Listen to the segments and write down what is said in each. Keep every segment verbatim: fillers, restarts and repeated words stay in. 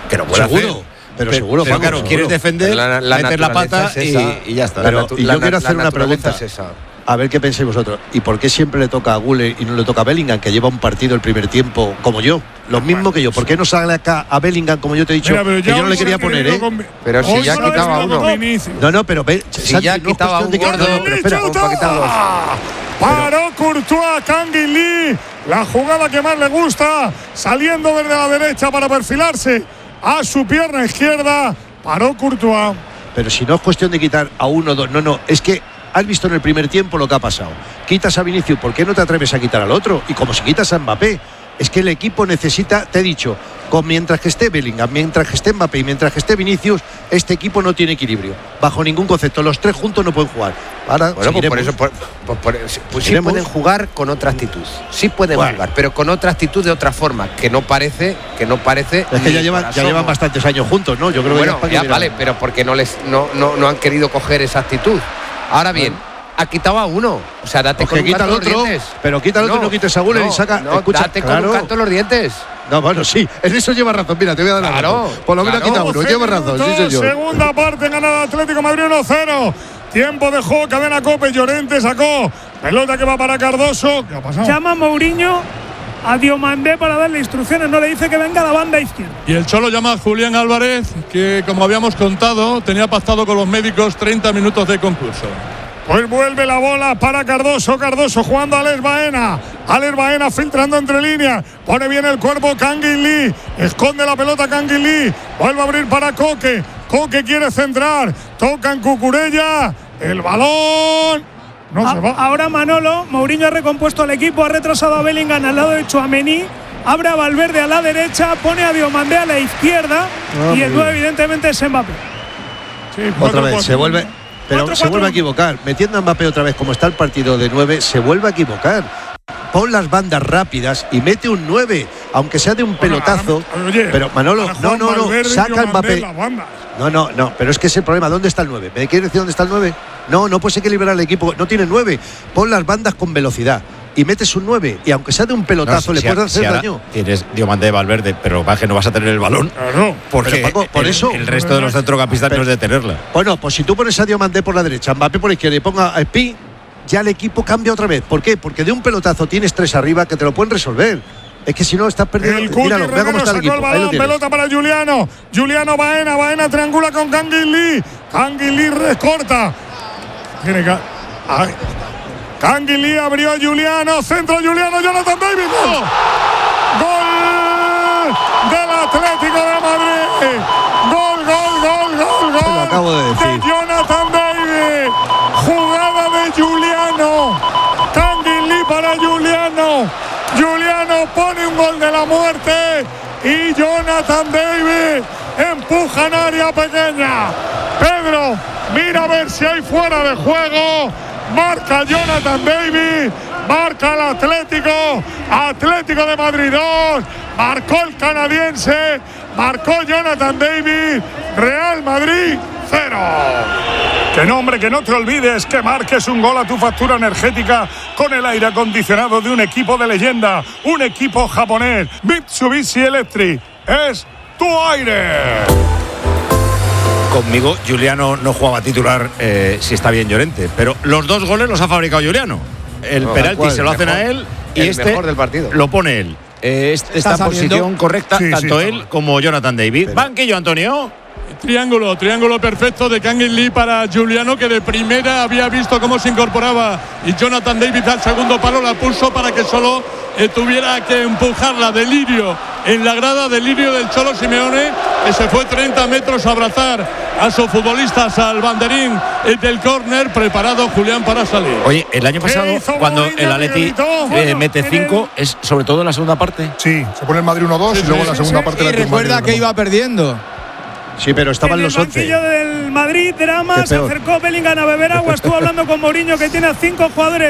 que lo puede seguro. hacer. Pero, pero seguro, pero Paco, claro, seguro. quieres defender, la, la meter la pata es esa, y, y ya está. Pero, natu- y yo quiero la hacer una naturaleza pregunta. es esa. A ver qué pensáis vosotros. ¿Y por qué siempre le toca a Güler y no le toca a Bellingham, que lleva un partido el primer tiempo como yo? Lo mismo que yo. ¿Por qué no sale acá a Bellingham, como yo te he dicho? Mira, pero que yo no le quería con- poner, ¿eh? con- Pero si hoy ya solo quitaba ha uno. con Vinicius. No, no, pero ve, Si Santi, ya no es quitaba cuestión de un que- gordo, no, pero espera. Vamos a quitarlos. Paró Courtois, Kangin Lee, la jugada que más le gusta, saliendo desde la derecha para perfilarse a su pierna izquierda. Paró Courtois. Pero si no es cuestión de quitar a uno o dos, no, no, es que has visto en el primer tiempo lo que ha pasado. Quitas a Vinicius, ¿por qué no te atreves a quitar al otro? Y como si quitas a Mbappé, es que el equipo necesita, te he dicho, con mientras que esté Bellingham, mientras que esté Mbappé y mientras que esté Vinicius, este equipo no tiene equilibrio, bajo ningún concepto. Los tres juntos no pueden jugar. Ahora, Bueno, pues por seguiremos. eso, por- por- por- pues sí Seguiremos. pueden jugar con otra actitud. Sí pueden Bueno. jugar, pero con otra actitud de otra forma, que no parece, que no parece. Es que ya ni llevan, por ya llevan asomo. bastantes años juntos, ¿no? Yo creo Bueno, que ya ya, vale, pero porque no les, no, no, no han querido coger esa actitud. Ahora bien, ha quitado a uno. O sea, date Pues con que un quita canto al en los otro, dientes. pero quita al otro y no quites a Güler y saca- No, escucha, date con claro. un canto en los dientes. No, bueno, sí, en eso lleva razón. Mira, te voy a dar la Claro, razón. Por lo menos claro. quita uno, lleva razón, sí, Minutos, señor. Segunda parte, gana el Atlético de Madrid uno cero. Tiempo de juego, cadena Cope. Llorente sacó pelota que va para Cardoso. ¿Qué ha pasado? Llama Mourinho a Diomandé para darle instrucciones, no le dice que venga a la banda izquierda. Y el Cholo llama a Julián Álvarez, que como habíamos contado, tenía pactado con los médicos treinta minutos de concurso. Pues vuelve la bola para Cardoso. Cardoso jugando a Alex Baena. Alex Baena filtrando entre líneas. Pone bien el cuerpo Kangin Lee. Esconde la pelota Kangin Lee. Vuelve a abrir para Coque. Coque quiere centrar. Toca en Cucurella. El balón. No A- se va. Ahora Manolo, Mourinho ha recompuesto al equipo, ha retrasado a Bellingham al lado de Tchouaméni, abre a Valverde a la derecha, pone a Diomandé a la izquierda Ah, y el muy nueve bien. evidentemente es Mbappé. Sí, Otra cuatro, vez, cuatro. se vuelve. Pero Cuatro, se cuatro. vuelve a equivocar. Metiendo a Mbappé otra vez, como está el partido de nueve, se vuelve a equivocar. Pon las bandas rápidas y mete un nueve, aunque sea de un pelotazo. Ahora, oye, pero Manolo, ahora no, Juan no, no, Valverde y saca a Diomandé Mbappé. en las bandas. No, no, no, pero es que ese problema, ¿dónde está el nueve? ¿Me quieres decir dónde está el nueve? No, no puedes equilibrar el equipo, no tiene nueve. Pon las bandas con velocidad y metes un nueve, y aunque sea de un pelotazo, No, le si puedes ahora- hacer si ahora daño. Tienes Diomandé, Valverde, pero va que no vas a tener el balón. Claro. Porque Pero, Paco, por el, eso- el resto de los centrocampistas no es de tenerla. Bueno, pues si tú pones a Diomandé por la derecha, Mbappé por la izquierda y ponga a Spi, ya el equipo cambia otra vez. ¿Por qué? Porque de un pelotazo tienes tres arriba que te lo pueden resolver. Es que si no, estás perdiendo. El Cuti Míralo, vea cómo Romero está el sacó el equipo. Ahí lo balón, tienes. pelota para Juliano. Juliano Baena, Baena triangula con Kangin Lee. Kangin Lee recorta. Tiene que. Ay. Kangin Lee abrió a Juliano. Centro Juliano, Jonathan David. ¡Gol! ¡Gol del Atlético de Madrid! ¡Gol, gol, gol, gol, gol! Te lo acabo de decir. Jonathan David. Jugada de Juliano. Kangin Lee para Juliano. Juliano pone un gol de la muerte y Jonathan David empuja en área pequeña. Pedro, mira a ver si hay fuera de juego. Marca Jonathan David, marca el Atlético, Atlético de Madrid dos, marcó el canadiense, marcó Jonathan David, Real Madrid cero. Que no, hombre, que no te olvides que marques un gol a tu factura energética con el aire acondicionado de un equipo de leyenda, un equipo japonés, Mitsubishi Electric. Es tu aire. Conmigo, Juliano no jugaba titular eh, si está bien Llorente, pero los dos goles los ha fabricado Juliano. El No, penalti ¿cuál? se lo hacen Mejor. a él y El este mejor del partido. lo pone él. Eh, este está en saliendo. posición correcta, Sí, sí, tanto está él mal. como Jonathan David. Banquillo, Antonio. Triángulo, triángulo perfecto de Kangin Lee para Juliano, que de primera había visto cómo se incorporaba, y Jonathan David al segundo palo la puso para que solo eh, tuviera que empujarla. Delirio en la grada, delirio del Cholo Simeone, que se fue treinta metros a abrazar a sus futbolistas al banderín eh, del córner, preparado Julián para salir. Oye, el año pasado, hizo cuando Mourinho, el Atleti Miguelito? eh, Bueno, mete en cinco, es sobre todo en la segunda parte. Sí, se pone el Madrid uno dos Sí, y luego sí, en la sí, segunda sí. parte Y la recuerda que iba perdiendo. Sí, pero estaban en los el once. banquillo del Madrid, drama, Qué se peor. acercó Bellingham a beber agua, estuvo hablando con Mourinho, que tiene a cinco jugadores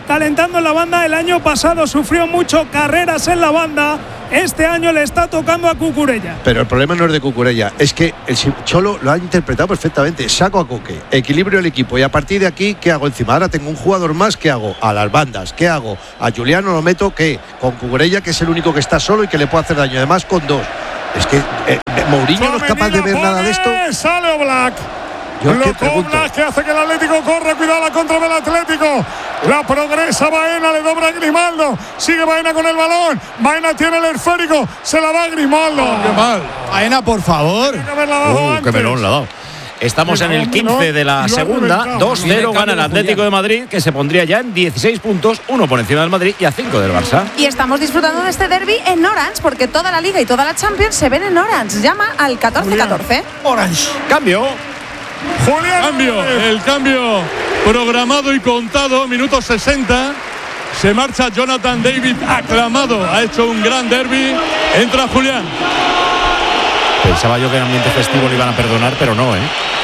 calentando en la banda. El año pasado sufrió mucho carreras en la banda. Este año le está tocando a Cucurella. Pero el problema no es de Cucurella, es que el Cholo lo ha interpretado perfectamente. Saco a Coque, equilibrio el equipo y a partir de aquí, ¿qué hago encima? Ahora tengo un jugador más, ¿qué hago? A las bandas, ¿qué hago? A Juliano lo meto, ¿qué? Con Cucurella, que es el único que está solo y que le puede hacer daño, además con dos. Es que eh, Mourinho no es capaz de ver nada de esto. Sale Oblak. Lo Oblak que hace que el Atlético corra, cuidado la contra del Atlético. La progresa Baena, le dobra a Grimaldo. Sigue Baena con el balón. Baena tiene el esférico, se la da a Grimaldo. Oh, qué mal. Baena, por favor. Tiene que haberla dado Uh, antes. qué melón la ha dado. Estamos en el quince de la segunda. dos cero gana el Atlético de Madrid, que se pondría ya en dieciséis puntos, uno por encima del Madrid y a cinco del Barça. Y estamos disfrutando de este derbi en Orange, porque toda la Liga y toda la Champions se ven en Orange. Llama al catorce catorce. Orange. Cambio. Julián. Cambio, el cambio programado y contado, minuto sesenta. Se marcha Jonathan David, aclamado. Ha hecho un gran derbi. Entra Julián. Pensaba yo que en ambiente festivo le iban a perdonar, pero no, ¿eh?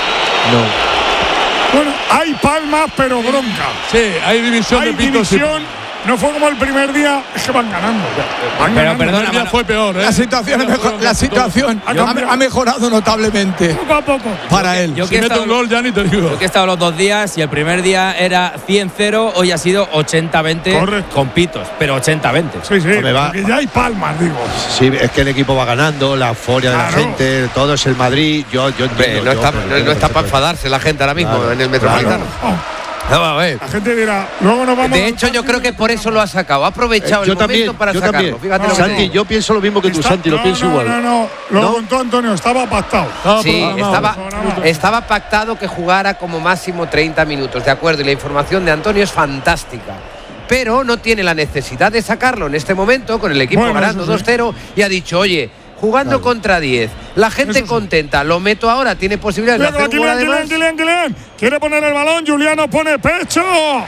No. Bueno, hay palmas, pero bronca. Sí, hay división Hay de pitos. división. No fue como el primer día, es que van ganando. Van Pero ganando. perdona, el día fue peor, ¿eh? La situación, mejor, la situación Ha ha, cambiado. ha mejorado notablemente Poco a poco. para él. Yo Si que he mete estado- un gol ya ni te digo. Yo que he estado los dos días y el primer día era cien cero, hoy ha sido ochenta veinte Correcto. con pitos, pero ochenta veinte. Sí, sí, Me va- porque ya hay palmas, digo. Sí, es que el equipo va ganando, la euforia de la Claro. gente, todo es el Madrid. Yo, yo Hombre, entiendo, no yo, está, pero no, yo no está se para puede. enfadarse la gente ahora mismo Claro, en el claro. Metropolitano. Oh, Vamos a ver. la gente dirá, luego nos vamos. De hecho, yo creo que por eso lo ha sacado. Ha aprovechado Eh, yo el también, momento para yo sacarlo. también. Fíjate lo que te Santi, digo. yo pienso lo mismo que tú, Está- Santi, lo no, pienso no, igual. No, no, lo ¿No? contó Antonio, estaba pactado. Estaba Sí, programado. estaba, Programado. estaba pactado que jugara como máximo treinta minutos, de acuerdo, y la información de Antonio es fantástica. Pero no tiene la necesidad de sacarlo en este momento, con el equipo Bueno, ganando eso sí. dos cero, y ha dicho, oye, jugando Claro. contra diez, la gente Eso sí. contenta, lo meto ahora, tiene posibilidades de Luego hacer un gol Kylian, además. Kylian, Kylian, Kylian. Quiere poner el balón, Juliano pone pecho.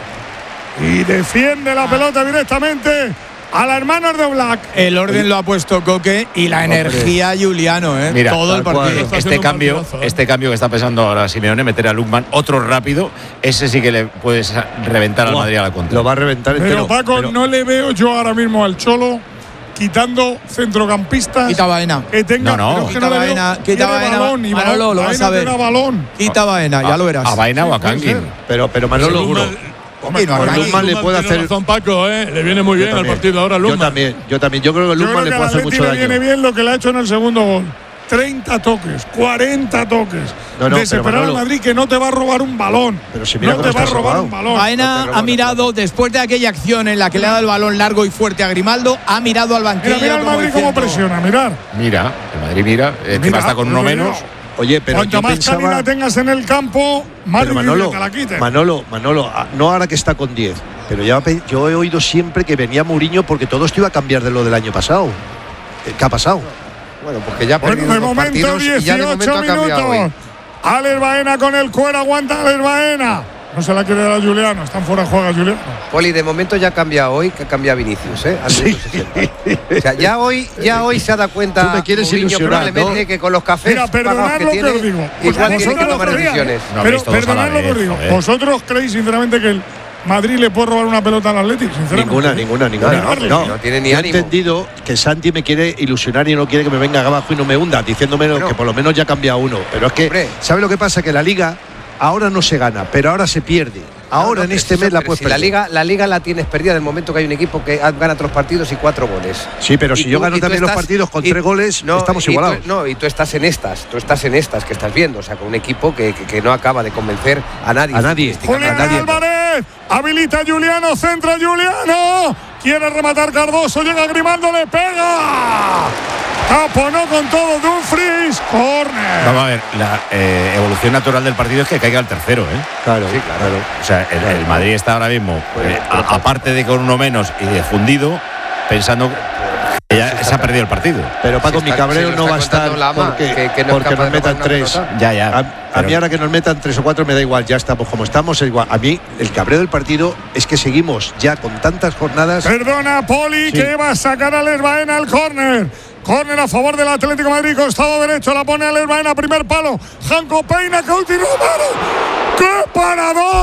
Y defiende la pelota directamente a la hermana de Oblak. El orden lo ha puesto Coque y la energía Juliano, ¿eh? Mira, todo el tal cual. partido. Está Este haciendo un cambio, partidazo, ¿eh? este cambio que está pensando ahora Simeone, meter a Lukman, otro rápido, ese sí que le puedes reventar al Buah, Madrid a la contra. Lo va a reventar entero. Pero Paco, pero- no le veo yo ahora mismo al Cholo quitando centrocampistas. Quita Baena. Que tenga, No, no. pero es que Quita le veo- Baena, quita quiere Baena. balón y Manolo, balón. lo vas Baena a ver. te da balón. Quita Baena, ya lo verás. A Baena o a puede Kangin. ser. Pero, pero Manolo, Lukman- juro. Hombre, no, Pues Kangin- Lukman le puede tiene hacer. razón, Paco, ¿eh? Le viene muy Yo bien al también. partido ahora Yo Lukman. también, yo también. Yo creo que Yo Lukman creo le que puede al hacer Atleti mucho le viene daño. bien lo que le ha hecho en el segundo gol. treinta toques, cuarenta toques. No, no, Desesperar pero al Manolo- Madrid que no te va a robar un balón. Pero si mira no cómo te va a está robar robado. un balón. Baena No te roba, ha mirado, después de aquella acción en la que le ha dado el balón largo y fuerte a Grimaldo, ha mirado al banquillo. Mira, mira el como Madrid cómo diciendo, presiona, mirar. Mira, el Madrid mira, encima Mira, está con uno pues, menos. mira. Oye, pero Cuanto yo más pensaba. calidad tengas en el campo, más Pero difícil Manolo, te la quiten. Manolo, Manolo, ah, no ahora que está con diez, pero ya pe- yo he oído siempre que venía Mourinho porque todo esto iba a cambiar de lo del año pasado. Eh, ¿Qué ha pasado? Bueno, porque ya ha Bueno, perdido de dos momento partidos y ya de momento dieciocho ha cambiado hoy. minutos. Alex Baena con el cuero, aguanta Alex Baena. No se la quiere dar a Juliano, están fuera de juego Juliano. Poli, de momento ya ha cambiado hoy, que cambia Vinicius, ¿eh? Al minuto sesenta. O sea, ya hoy, ya hoy se ha dado cuenta Tú me quieres Mourinho ilusionar, probablemente ¿no? que con los cafés Mira, pagados perdonad que lo que tiene, os digo. Pues igual tiene que vosotros tomar creéis- decisiones. No Pero habléis todos a la perdonad lo que os vez, digo. joder. ¿Vosotros creéis sinceramente que el Madrid le puede robar una pelota al Atlético? Sinceramente. Ninguna, ninguna, ninguna. No, no, no tiene ni Yo he ánimo. entendido que Santi me quiere ilusionar y no quiere que me venga abajo y no me hunda, diciéndome Bueno. que por lo menos ya ha cambiado uno. Pero es que, Hombre. ¿sabe lo que pasa? Que la Liga ahora no se gana, pero ahora se pierde. Ahora No, en pero este si mes eso- la pero puedes si la perder. liga, la liga la tienes perdida del momento que hay un equipo que gana otros partidos y cuatro goles. Sí, pero si Y yo tú- gano y tú también los estás- partidos con y- tres goles, no, estamos y tú- igualados. no, y tú estás en estas, tú estás en estas que estás viendo, o sea, con un equipo que, que- que no acaba de convencer a nadie. A nadie. Julián A nadie. Álvarez, habilita a Juliano, centra Juliano. Quiere rematar Cardoso, llega Grimaldo, le pega. Taponó con todo Dumfries, córner. Vamos a ver, la eh, evolución natural del partido es que caiga el tercero, ¿eh? Claro, Sí, claro. claro. O sea, el, el Madrid está ahora mismo, eh, a- aparte de con uno menos y de fundido, pensando que ya se ha perdido el partido. Pero Paco, Si mi está- cabreo si lo no está va a estar contando la ama, porque, que- que no es porque capaz nos de metan robar una tres. pelota. Ya, ya. A, a pero- mí ahora que nos metan tres o cuatro me da igual, ya estamos como estamos, es igual. A mí el cabreo del partido es que seguimos ya con tantas jornadas. Perdona, Poli, Sí. que va a sacar a Alex Baena al córner. Córner a favor del Atlético de Madrid, costado derecho, la pone Alex Baena, primer palo. Janko Peina, que último palo. ¡Qué paradón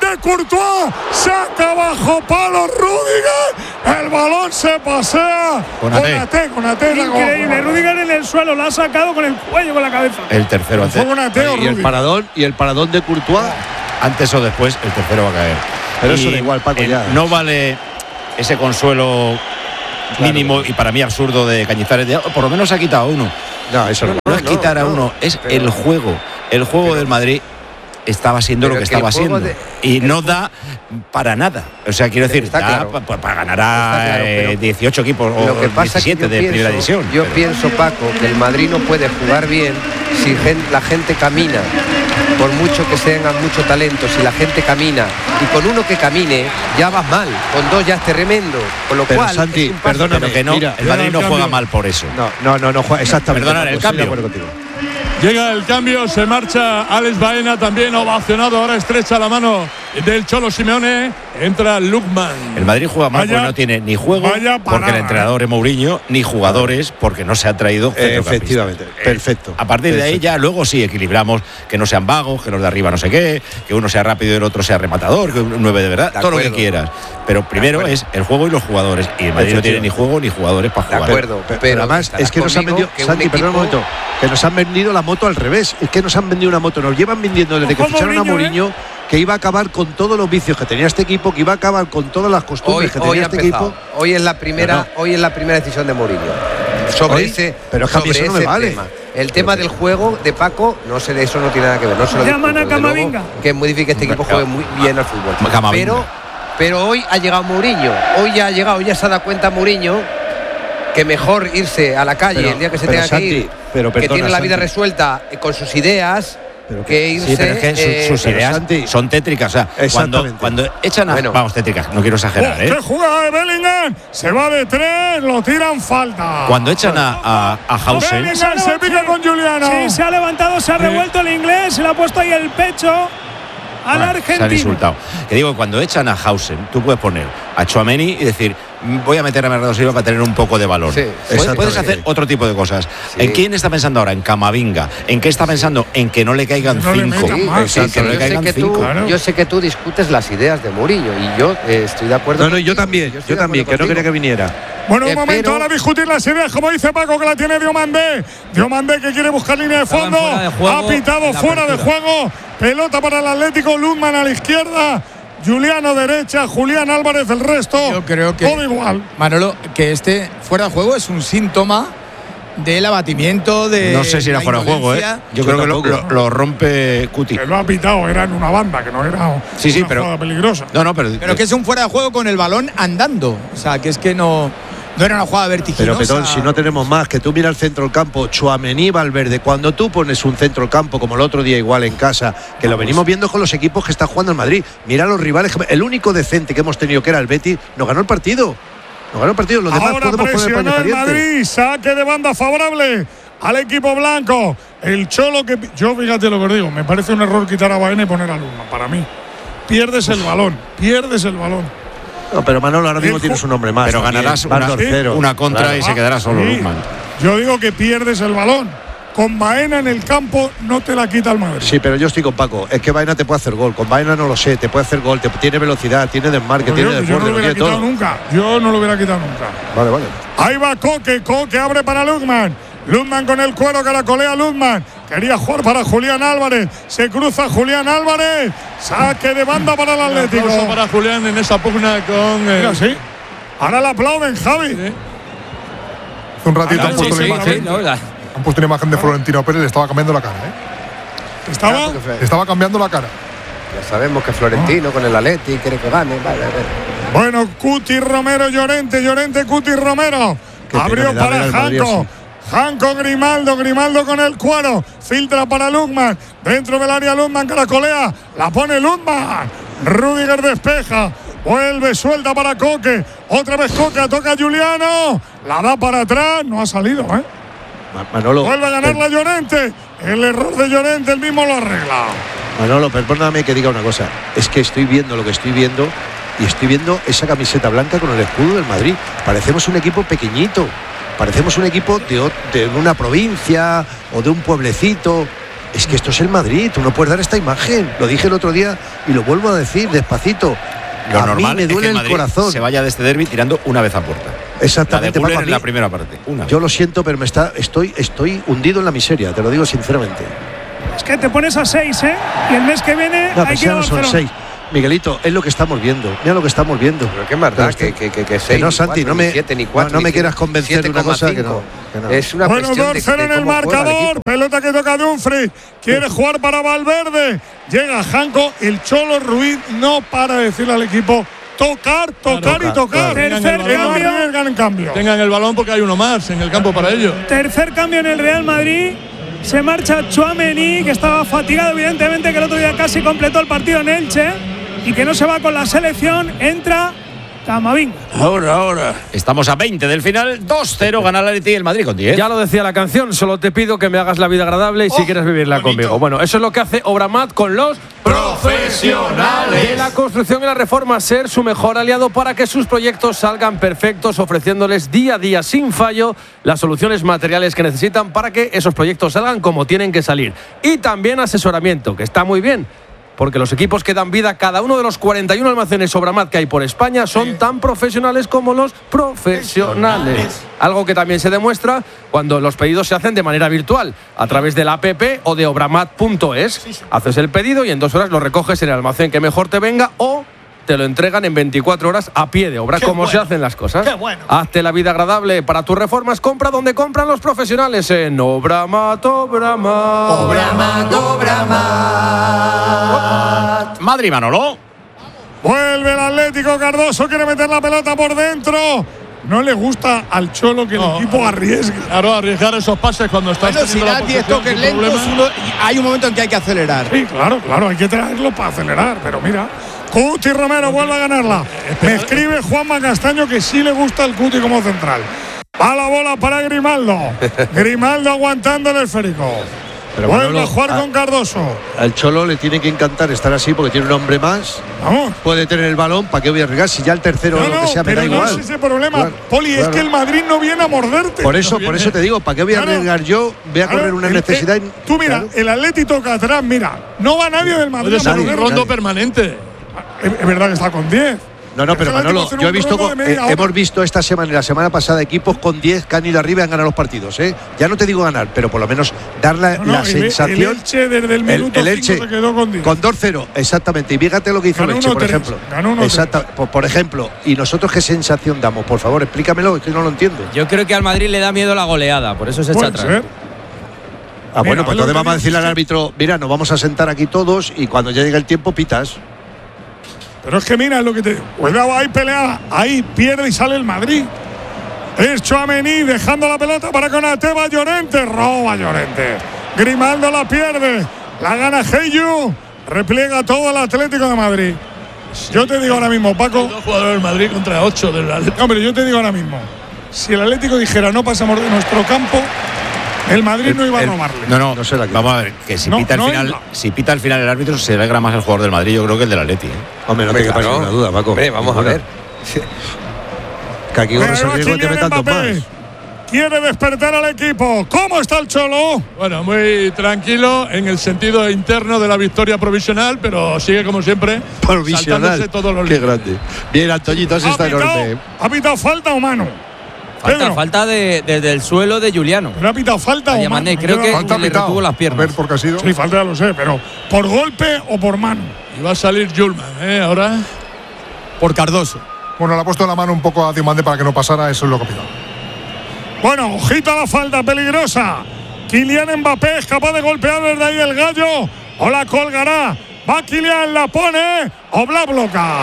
de Courtois, saca bajo palo Rüdiger, el balón se pasea. Konaté, Konaté, increíble. Rüdiger en el suelo, lo ha sacado con el cuello, con la cabeza. El tercero antes. Y el paradón, y el paradón de Courtois. Antes o después, el tercero va a caer. Pero y eso da igual, Paco, eh, ya. No vale ese consuelo mínimo y para mí absurdo de Cañizares. De, por lo menos ha quitado uno. No, eso no, no, no, no es quitar no, a uno, es pero, el juego. El juego pero, del Madrid estaba siendo lo que, que estaba siendo. De, y no da para nada. O sea, quiero decir, da claro. para pa ganar a claro, eh, dieciocho equipos o diecisiete de pienso, primera división. Yo pero. pienso, Paco, que el Madrid no puede jugar bien si gente, la gente camina. Por mucho que tengan mucho talento, si la gente camina y con uno que camine ya vas mal, con dos ya es tremendo, con lo pero cual Santi, perdóname, que no, mira, el Madrid no juega mal por eso. No, no, no, no juega exactamente. Perdona, el cambio. Llega el cambio, se marcha Alex Baena, también ovacionado, ahora estrecha la mano del Cholo Simeone, entra Lukman. El Madrid juega mal vaya, porque no tiene ni juego, parada, porque el entrenador es Mourinho, ni jugadores, porque no se ha traído eh, efectivamente, eh, perfecto. A partir perfecto. de ahí ya luego sí equilibramos, que no sean vagos, que los de arriba no sé qué, que uno sea rápido y el otro sea rematador, que un nueve de verdad, de todo lo que quieras. Pero primero es el juego y los jugadores, y el Madrid no tiene ni juego ni jugadores para jugar. De acuerdo, pero, pero además es que nos han vendido, Santi, perdón un momento, que nos han vendido la moto al revés, es que nos han vendido una moto, nos llevan vendiendo desde que ficharon a Mourinho, ¿eh? Que iba a acabar con todos los vicios que tenía este equipo, que iba a acabar con todas las costumbres hoy, que tenía hoy este empezado. equipo. Hoy es la primera, no. hoy es la primera decisión de Mourinho sobre hoy, ese, pero es que sobre eso no me ese vale. tema. El tema del juego de Paco, no sé, de eso no tiene nada que ver. No se lo Llaman discuto, a Camavinga. luego, que es muy difícil que este equipo juegue muy bien al fútbol. Camavinga. Pero, pero hoy ha llegado Mourinho. Hoy ya ha llegado, ya se ha dado cuenta Mourinho que mejor irse a la calle pero, el día que se pero, tenga Santi, que ir, pero, perdona, que tiene la vida Santi. resuelta con sus ideas. Pero que irse, sí, pero es que eh, sus, sus ideas Santi, son tétricas. O sea, cuando, cuando echan a. Bueno. Vamos, tétricas, no quiero exagerar, Oh, ¿eh? ¡Qué jugada de Bellingham! Se va de tres, lo tiran falta. Cuando echan a, a, a Hausen. Bellingham se pica con Juliano. Sí, se ha levantado, se ha revuelto el inglés, se le ha puesto ahí el pecho al Bueno, argentino. se han insultado. Que digo, cuando echan a Hausen, tú puedes poner a Tchouaméni y decir, voy a meter a Bernardo Silva para tener un poco de valor. Sí, puedes, puedes hacer otro tipo de cosas. Sí. ¿En quién está pensando ahora? En Camavinga. ¿En qué está pensando? En que no le caigan No le cinco. metan más. Sí, Exacto, sí, no le yo, sé caigan que tú, cinco. Claro. yo sé que tú discutes las ideas de Mourinho y yo eh, estoy de acuerdo. No, no, yo contigo, también, estoy yo de también, que acuerdo no quería que contigo. viniera. Bueno, un Eh, momento, pero- ahora discutir las ideas, como dice Paco, que la tiene Diomandé. Diomandé que quiere buscar línea de Estaban fondo. fuera de juego Ha pitado en la fuera de apertura. juego. Pelota para el Atlético, Lundman a la izquierda. Juliano derecha, Julián Álvarez el resto. Yo creo que, todo igual. Manolo, que este fuera de juego es un síntoma del abatimiento de. No sé si era la fuera de juego, ¿eh? indolencia. Yo, Yo creo que lo, tampoco. lo- lo rompe Cuti. Que lo ha pitado, era en una banda, que no era Sí, sí, una pero- jugada peligrosa. No, no, pero. Pero que es un fuera de juego con el balón andando. O sea, que es que no, no era una jugada vertiginosa. Pero Petón, si no tenemos más, que tú mira el centro del campo, Tchouaméni, Valverde, cuando tú pones un centro del campo como el otro día igual en casa, que lo venimos viendo con los equipos que está jugando el Madrid, mira los rivales, el único decente que hemos tenido que era el Betis, nos ganó el partido. Nos ganó el partido, los demás Ahora podemos poner paño presionó el caliente. Madrid, saque de banda favorable al equipo blanco. El Cholo que yo fíjate lo que os digo, me parece un error quitar a Baena y poner a Lundman, para mí. Pierdes el balón, pierdes el balón. No, pero Manolo ahora mismo El tienes ju- un hombre más. Pero también, ganarás vas una, dos cero. una contra Claro. y se quedará solo Sí. Lundman. Yo digo que pierdes el balón. Con Baena en el campo no te la quita el Madrid. Sí, pero yo estoy con Paco. Es que Baena te puede hacer gol. Con Baena no lo sé. Te puede hacer gol. Te, tiene velocidad, tiene desmarque, Pero tiene yo, yo desborde, no lo lo hubiera tiene quitado todo. nunca. Yo no lo hubiera quitado nunca. Vale, vale. Ahí va Coque, Coque abre para Lundman. Lundman con el cuero, caracolea Lundman. Quería jugar para Julián Álvarez. Se cruza Julián Álvarez. Saque de banda para el Atlético. Aplauso para Julián en esa pugna con. eh, Mira, sí. Ahora le aplauden, Javi. Sí. Hace un ratito Ah, han sí, puesto sí, la imagen. sí, no, la- Han puesto una imagen de Florentino Pérez, le estaba cambiando la cara, ¿eh? Estaba. Le estaba cambiando la cara. Ya sabemos que Florentino con el Atleti quiere que gane. Vale, vale. Bueno, Cuti Romero, Llorente, Llorente, Cuti Romero. Qué pena Abrió me da ver para al Madrid Janco. así. Janco Grimaldo, Grimaldo con el cuero. Filtra para Lundman. Dentro del área Lundman, caracolea. La pone Lundman. Rüdiger despeja. Vuelve suelta para Coque. Otra vez Coque, toca a Juliano. La da para atrás. No ha salido, ¿eh? Ma- Manolo. Vuelve a ganar la Llorente. El error de Llorente, el mismo lo arregla. Manolo, perdóname que diga una cosa. Es que estoy viendo lo que estoy viendo y estoy viendo esa camiseta blanca con el escudo del Madrid. Parecemos un equipo pequeñito. Parecemos un equipo de, o- de una provincia o de un pueblecito. Es que esto es el Madrid, tú no puedes dar esta imagen. Lo dije el otro día y lo vuelvo a decir despacito. Lo a normal mí me duele es que el, el corazón. Se vaya de este derbi tirando una vez a puerta. Exactamente. La de Güler Paco, en la primera parte. Una. Yo lo siento, pero me está, estoy, estoy hundido en la miseria, te lo digo sinceramente. Es que te pones a seis, ¿eh? Y el mes que viene No, hay pues que ir a ya no son Barcelona. seis. Miguelito, es lo que estamos viendo. Mira lo que estamos viendo. Pero qué más da que, que, que, que seis, no, ni Santi, cuatro, no me, ni siete, ni no, cuatro, no ni me cinco, quieras convencer de una cosa que no, que no. Es una Bueno, cuestión de, dos cero de en el cómo juega el marcador. equipo. Pelota que toca Dumfries. Quiere jugar para Valverde. Llega Janko. El Cholo Ruiz no para de decirle al equipo tocar, tocar Claro, y tocar. claro. Tercer Que no cambio. arriesgan en cambio. Tengan el balón porque hay uno más en el campo para ello. Tercer cambio en el Real Madrid. Se marcha Tchouaméni, que estaba fatigado, evidentemente, que el otro día casi completó el partido en Elche y que no se va con la selección. Entra Camavinga. Ahora, ahora. Estamos a veinte del final. dos cero gana el Atleti y el Madrid con diez. Ya lo decía la canción, solo te pido que me hagas la vida agradable y si Oh, quieres vivirla bonito. conmigo. Bueno, eso es lo que hace Obramat con los profesionales de la construcción y la reforma, ser su mejor aliado para que sus proyectos salgan perfectos, ofreciéndoles día a día sin fallo las soluciones materiales que necesitan para que esos proyectos salgan como tienen que salir. Y también asesoramiento, que está muy bien, porque los equipos que dan vida a cada uno de los cuarenta y uno almacenes Obramat que hay por España son tan profesionales como los profesionales. Algo que también se demuestra cuando los pedidos se hacen de manera virtual, a través de la app o de obramat punto es. Haces el pedido y en dos horas lo recoges en el almacén que mejor te venga o te lo entregan en veinticuatro horas a pie de obra, como se hacen las cosas. Qué bueno. Hazte la vida agradable para tus reformas. Compra donde compran los profesionales en Obramat, Obramat. Obramat, Obramat. Madrid, Manolo. Vuelve el Atlético. Cardoso quiere meter la pelota por dentro. No le gusta al Cholo que No. el equipo arriesgue. Claro, arriesgar esos pases cuando estás Bueno, si teniendo la das diez posesión toques sin lentos, problema. uno- hay un momento en que hay que acelerar. Sí, claro, claro, hay que traerlo para acelerar, pero mira. Cuti Romero vuelve a ganarla. Me escribe Juanma Castaño que sí le gusta el Cuti como central. Va la bola para Grimaldo. Grimaldo aguantando el esférico. Pero Vuelve Manolo, a jugar a- con Cardoso. Al Cholo le tiene que encantar estar así porque tiene un hombre más. Vamos. Puede tener el balón, ¿para qué voy a arriesgar? Si ya el tercero No, o lo no, que sea me pero da no igual. es ese problema. Claro, Poli, es claro. que el Madrid no viene a morderte. Por eso, No por viene. eso te digo, ¿para qué voy a Claro. arriesgar yo? Voy a Claro, correr una el- necesidad. eh, Tú mira, Claro. el Atlético toca atrás, mira. No va nadie del Madrid Puede a ser un Nadie, rondo nadie. permanente. Es, es verdad que está con diez. No, no, pero Es que el Manolo, Atlético hace yo he un visto, rondo con- de media eh, hora. hemos visto esta semana y la semana pasada equipos con diez que han ido arriba y han ganado los partidos, ¿eh? Ya no te digo ganar, pero por lo menos dar la, No, no, la el- sensación. El Elche desde el minuto el cinco Elche se quedó con diez. Con dos cero, exactamente. Y fíjate lo que hizo Ganó el Elche, uno por tres, ejemplo. ganó uno Exacta, por, por ejemplo, ¿y nosotros qué sensación damos? Por favor, explícamelo, es que no lo entiendo. Yo creo que al Madrid le da miedo la goleada, por eso se echa Puede atrás. ser. Ah, bueno, Mira, pues lo entonces que vamos a dices decirle al es que- árbitro, mira, nos vamos a sentar aquí todos y cuando ya llegue el tiempo pitas. Pero es que mira lo que te. Cuidado, ahí pelea. Ahí pierde y sale el Madrid. Es Tchouaméni dejando la pelota para Konaté. Va Llorente. Roba Llorente. Grimaldo la pierde. La gana Heyu. Repliega todo el Atlético de Madrid. Yo te digo ahora mismo, Paco. Dos jugadores del Madrid contra ocho del Atlético. Hombre, yo te digo ahora mismo. Si el Atlético dijera no pasamos de nuestro campo, el Madrid no iba a el- robarle. No, no, No se la quita. vamos a ver, que si No, pita el no final, iba. si pita al final el árbitro, se alegra más el jugador del Madrid, yo creo que el del Atleti. ¿eh? Hombre, no Hombre, te quepa claro. ninguna duda, Paco. Hombre, vamos a Ninguna. ver. Que aquí corres el Pero riesgo de que Kylian metan dos Mbappé más. quiere despertar al equipo. ¿Cómo está el Cholo? Bueno, muy tranquilo en el sentido interno de la victoria provisional, pero sigue como siempre Provisional. saltándose todos los Qué límites. grande. Bien, Antoñito, ese ¿Ha está pitado, enorme. ¿Ha pitado falta o mano? Falta, Pedro, falta de- desde el suelo de Juliano. ¿pero ha pitado falta A o mano? Diamandé, Me creo queda- que Falta le pitado. retuvo las A piernas. ver por qué ha sido. Sí, falta ya lo sé, pero ¿por golpe o por mano? Y va a salir Julman, ¿eh? Ahora. Por Cardoso. Bueno, le ha puesto la mano un poco a Diomande para que no pasara, eso es lo que ha pitado. Bueno, ojito a la falta peligrosa. Kylian Mbappé es capaz de golpear desde ahí el gallo. O la colgará. Va Kylian, la pone. Oblak bloca.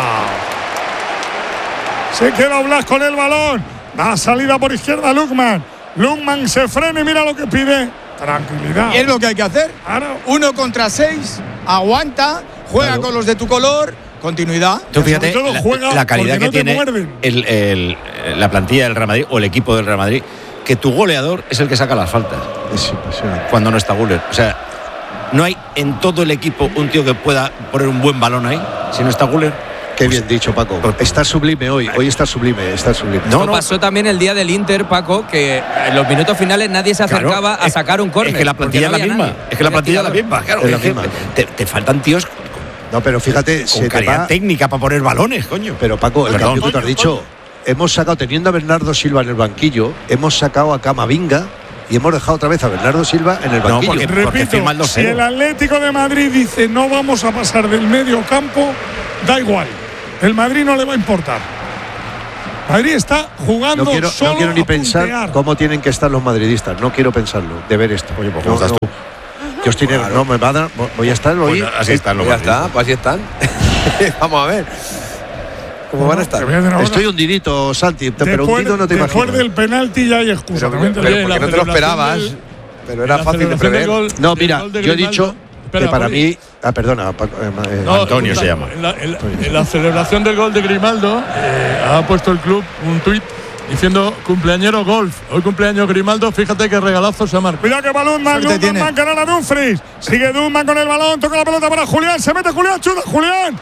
Se queda Oblak con el balón. Da salida por izquierda Lukman. Lukman se frena y mira lo que pide. Tranquilidad. Y es lo que hay que hacer. Claro. Uno contra seis, aguanta, juega Claro. con los de tu color, continuidad. Tú fíjate sobre todo la, juega la calidad porque que no te tiene muerden. el- el- la plantilla del Real Madrid o el equipo del Real Madrid, que tu goleador es el que saca las faltas Es impresionante. cuando no está Güler. O sea, no hay en todo el equipo un tío que pueda poner un buen balón ahí si no está Güler. Qué bien dicho, Paco. Está sublime hoy. Hoy está sublime, está sublime. No, no. Pasó también el día del Inter, Paco, que en los minutos finales nadie se acercaba claro, a sacar un córner. Es que la plantilla no es la misma. Nadie. Es que la plantilla es la misma. Claro, es la misma. Te, te faltan tíos. No, pero fíjate, con se calidad va... técnica para poner balones, coño. Pero Paco, el Perdón. cambio que tú has dicho, hemos sacado, teniendo a Bernardo Silva en el banquillo, hemos sacado a Camavinga y hemos dejado otra vez a Bernardo Silva en el banquillo. No, porque, Repito, porque firma el dos cero. Si el Atlético de Madrid dice no vamos a pasar del medio campo, da igual. El Madrid no le va a importar. Madrid está jugando no quiero, solo no quiero ni a pensar puntear. cómo tienen que estar los madridistas. No quiero pensarlo, de ver esto. Oye, pues no, ¿cómo estás no. tú? Yo estoy negro, no me va a dar, voy a estar hoy. Pues así están los Ya madridistas. está, pues así están. Vamos a ver. ¿Cómo van a estar? Estoy hundidito, Santi, pero Después, hundido no te después imaginas. del penalti ya hay excusa. Pero, también te pero lo digo. porque no te lo esperabas. del- Pero era la fácil de celebración del prever. gol- No, del mira, gol de yo he Grimaldo. dicho Espera, que para Rodri. mí. Ah, perdona, Paco, eh, eh, No, Antonio se llama. En la, en la- en la celebración del gol de Grimaldo eh, ha puesto el club un tuit diciendo cumpleañero golf. Hoy cumpleaños Grimaldo, fíjate qué regalazo se ha marcado. Cuidado que balón, Suerte tiene. Dumman, ganar a Dumfries. Sigue Dumman con el balón, toca la pelota para Julián, se mete Julián, chuta Julián.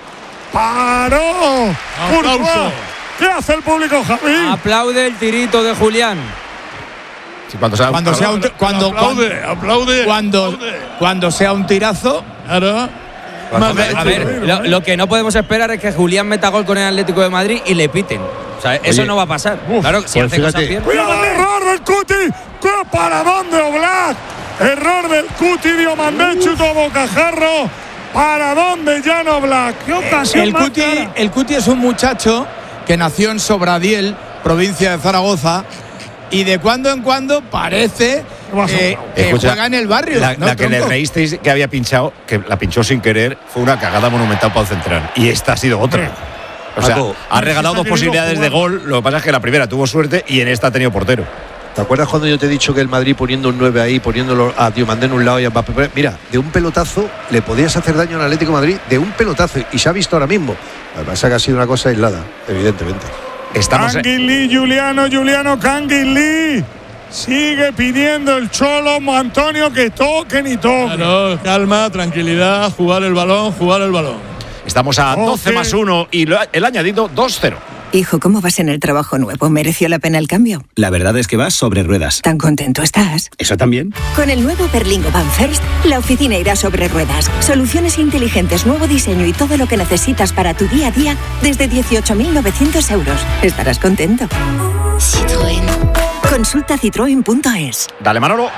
Paró. Aplauso. Courtois. ¿Qué hace el público, Javi? Aplaude el tirito de Julián. Sí, cuando sea, Cuando sea un, cuando, aplaude, cuando, aplaude, cuando, aplaude. cuando sea un tirazo. Claro. A ver, a ver, lo, lo que no podemos esperar es que Julián meta gol con el Atlético de Madrid y le piten. O sea, eso no va a pasar. Uf, claro, si pues hace fíjate. cosas bien. Cuidado, error del Cuti. ¡Qué paradón de Oblak! Error del Cuti, Diomandé, chutó bocajarro. Paradón de Jan Oblak. ¡Qué ocasión El más Cuti, clara! el Cuti es un muchacho que nació en Sobradiel, provincia de Zaragoza, y de cuando en cuando parece eh, que Escucha, juega en el barrio. La, ¿no, la que le tronco? reísteis que había pinchado, que la pinchó sin querer, fue una cagada monumental para el central. Y esta ha sido otra. O sea, Paco, ha regalado dos ha querido posibilidades de jugar. gol. Lo que pasa es que la primera tuvo suerte y en esta ha tenido portero. ¿Te acuerdas cuando yo te he dicho que el Madrid poniendo un nueve ahí, poniéndolo a Diomandé en un lado y a Mbappé? Mira, de un pelotazo le podías hacer daño al Atlético de Madrid, de un pelotazo, y se ha visto ahora mismo. Lo que pasa es que ha sido una cosa aislada, evidentemente. Estamos en- Kangin Lee, Juliano, Juliano Kangin Lee. Sigue pidiendo el Cholo Antonio que toque ni toque. Claro, calma, tranquilidad, jugar el balón, jugar el balón. Estamos a doce más uno y lo- el añadido dos cero. Hijo, ¿cómo vas en el trabajo nuevo? ¿Mereció la pena el cambio? La verdad es que vas sobre ruedas. ¿Tan contento estás? ¿Eso también? Con el nuevo Berlingo Van First, la oficina irá sobre ruedas. Soluciones inteligentes, nuevo diseño y todo lo que necesitas para tu día a día desde dieciocho mil novecientos euros. Estarás contento. Citroën. Consulta citroen punto es. Dale, Manolo.